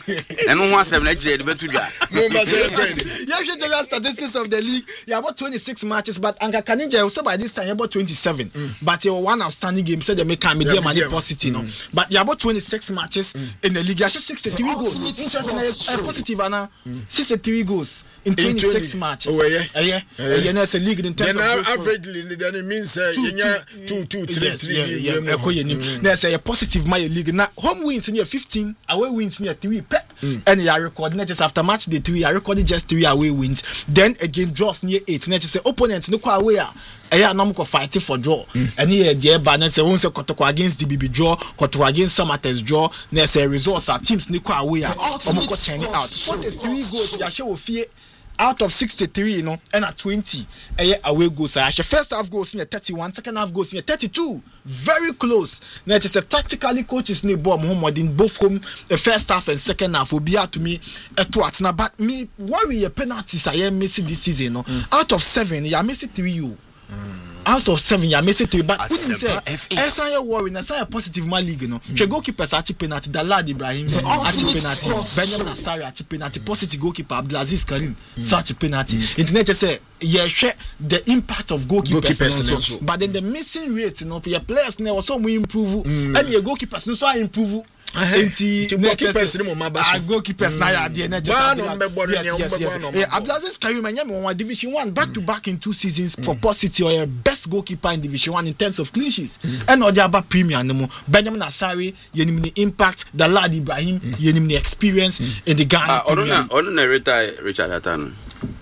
Speaker 5: eno ho asem na gire de betu dwa
Speaker 1: no ba je friend
Speaker 4: you should tell us statistics of the league you have about twenty-six matches but Anga Kanija say by this time you about twenty-seven mm. but you one outstanding game said they make am media money positive no but you have about twenty-six matches mm. in the league you have sixty-three goals interesting uh, positive ana mm. sixty-three goals in twenty-six matches
Speaker 1: oh yeah
Speaker 4: yeah yeah yeah league in terms
Speaker 1: of averagely then it means uh, you two two three three
Speaker 4: yeah ekoye nim na say positive my league na home wins near fifteen away wins near three and you record not just after match day three you record just three away wins then again draws near eight na say opponent no kwa away a eya na mko fight for draw and here the ba na say won say Kotoko against D B B draw Kotoko against Samatex draw na say results are teams ni kwa away a omko turn it out forty-three goals ya she wo fie out of sixty-three, you know, and at twenty, a away goals. I first half goals in a thirty-one, second half goals in a thirty-two. Very close. Now, just a tactically coaches need bomb home in both home. The first half and second half will be out to me at what now. But me worry a penalties I am missing this season. You know, mm. out of seven, you are missing three. You. Mm. Out of seven, you are missing three. But wouldn't say, as I worry, as I positive my league, you know, the goalkeepers are penalty, the lad Ibrahim, Archie penalty, Benjamin Asari, Archie penalty, positive goalkeeper, Abdulaziz Karim, such a penalty. Internet say, yeah, share the impact of goalkeepers, goalkeepers also. But then the missing rate, you know, your players now also we improve, mm. and your goalkeepers no so improve. Enti
Speaker 1: goalkeepers ni mo mabasa
Speaker 4: goalkeepers na ya de na just yes yes yes Abdulaziz Karim anya me one division one back to back in two seasons for Posity or best goalkeeper in division one in terms of clean sheets and other about premier no Benjamin Asari yenim ni impact the lad Ibrahim yenim ni experience in the Ghana
Speaker 5: ah onu na onu na retire Richard Atano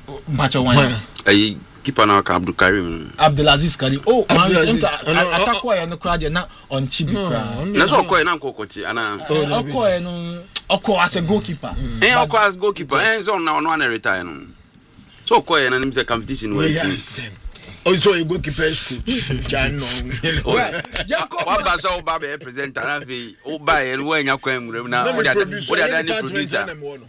Speaker 4: Macho one.
Speaker 5: Ayi keeper na ka Abdul Karim.
Speaker 4: Abdulaziz Karim. Oh, attack why no crowd na on Chibi crowd.
Speaker 5: Na so okoye na nkokochi ana.
Speaker 4: Okoye no Oko as a goalkeeper.
Speaker 5: Eh Oko as goalkeeper. Eh so na no na retire no. So okoye na nim say competition we team.
Speaker 1: Also a goalkeeper school. Jan no.
Speaker 5: What ba so ba be presenter na fe o ba e no anya kwan mure na o da o da ni producer.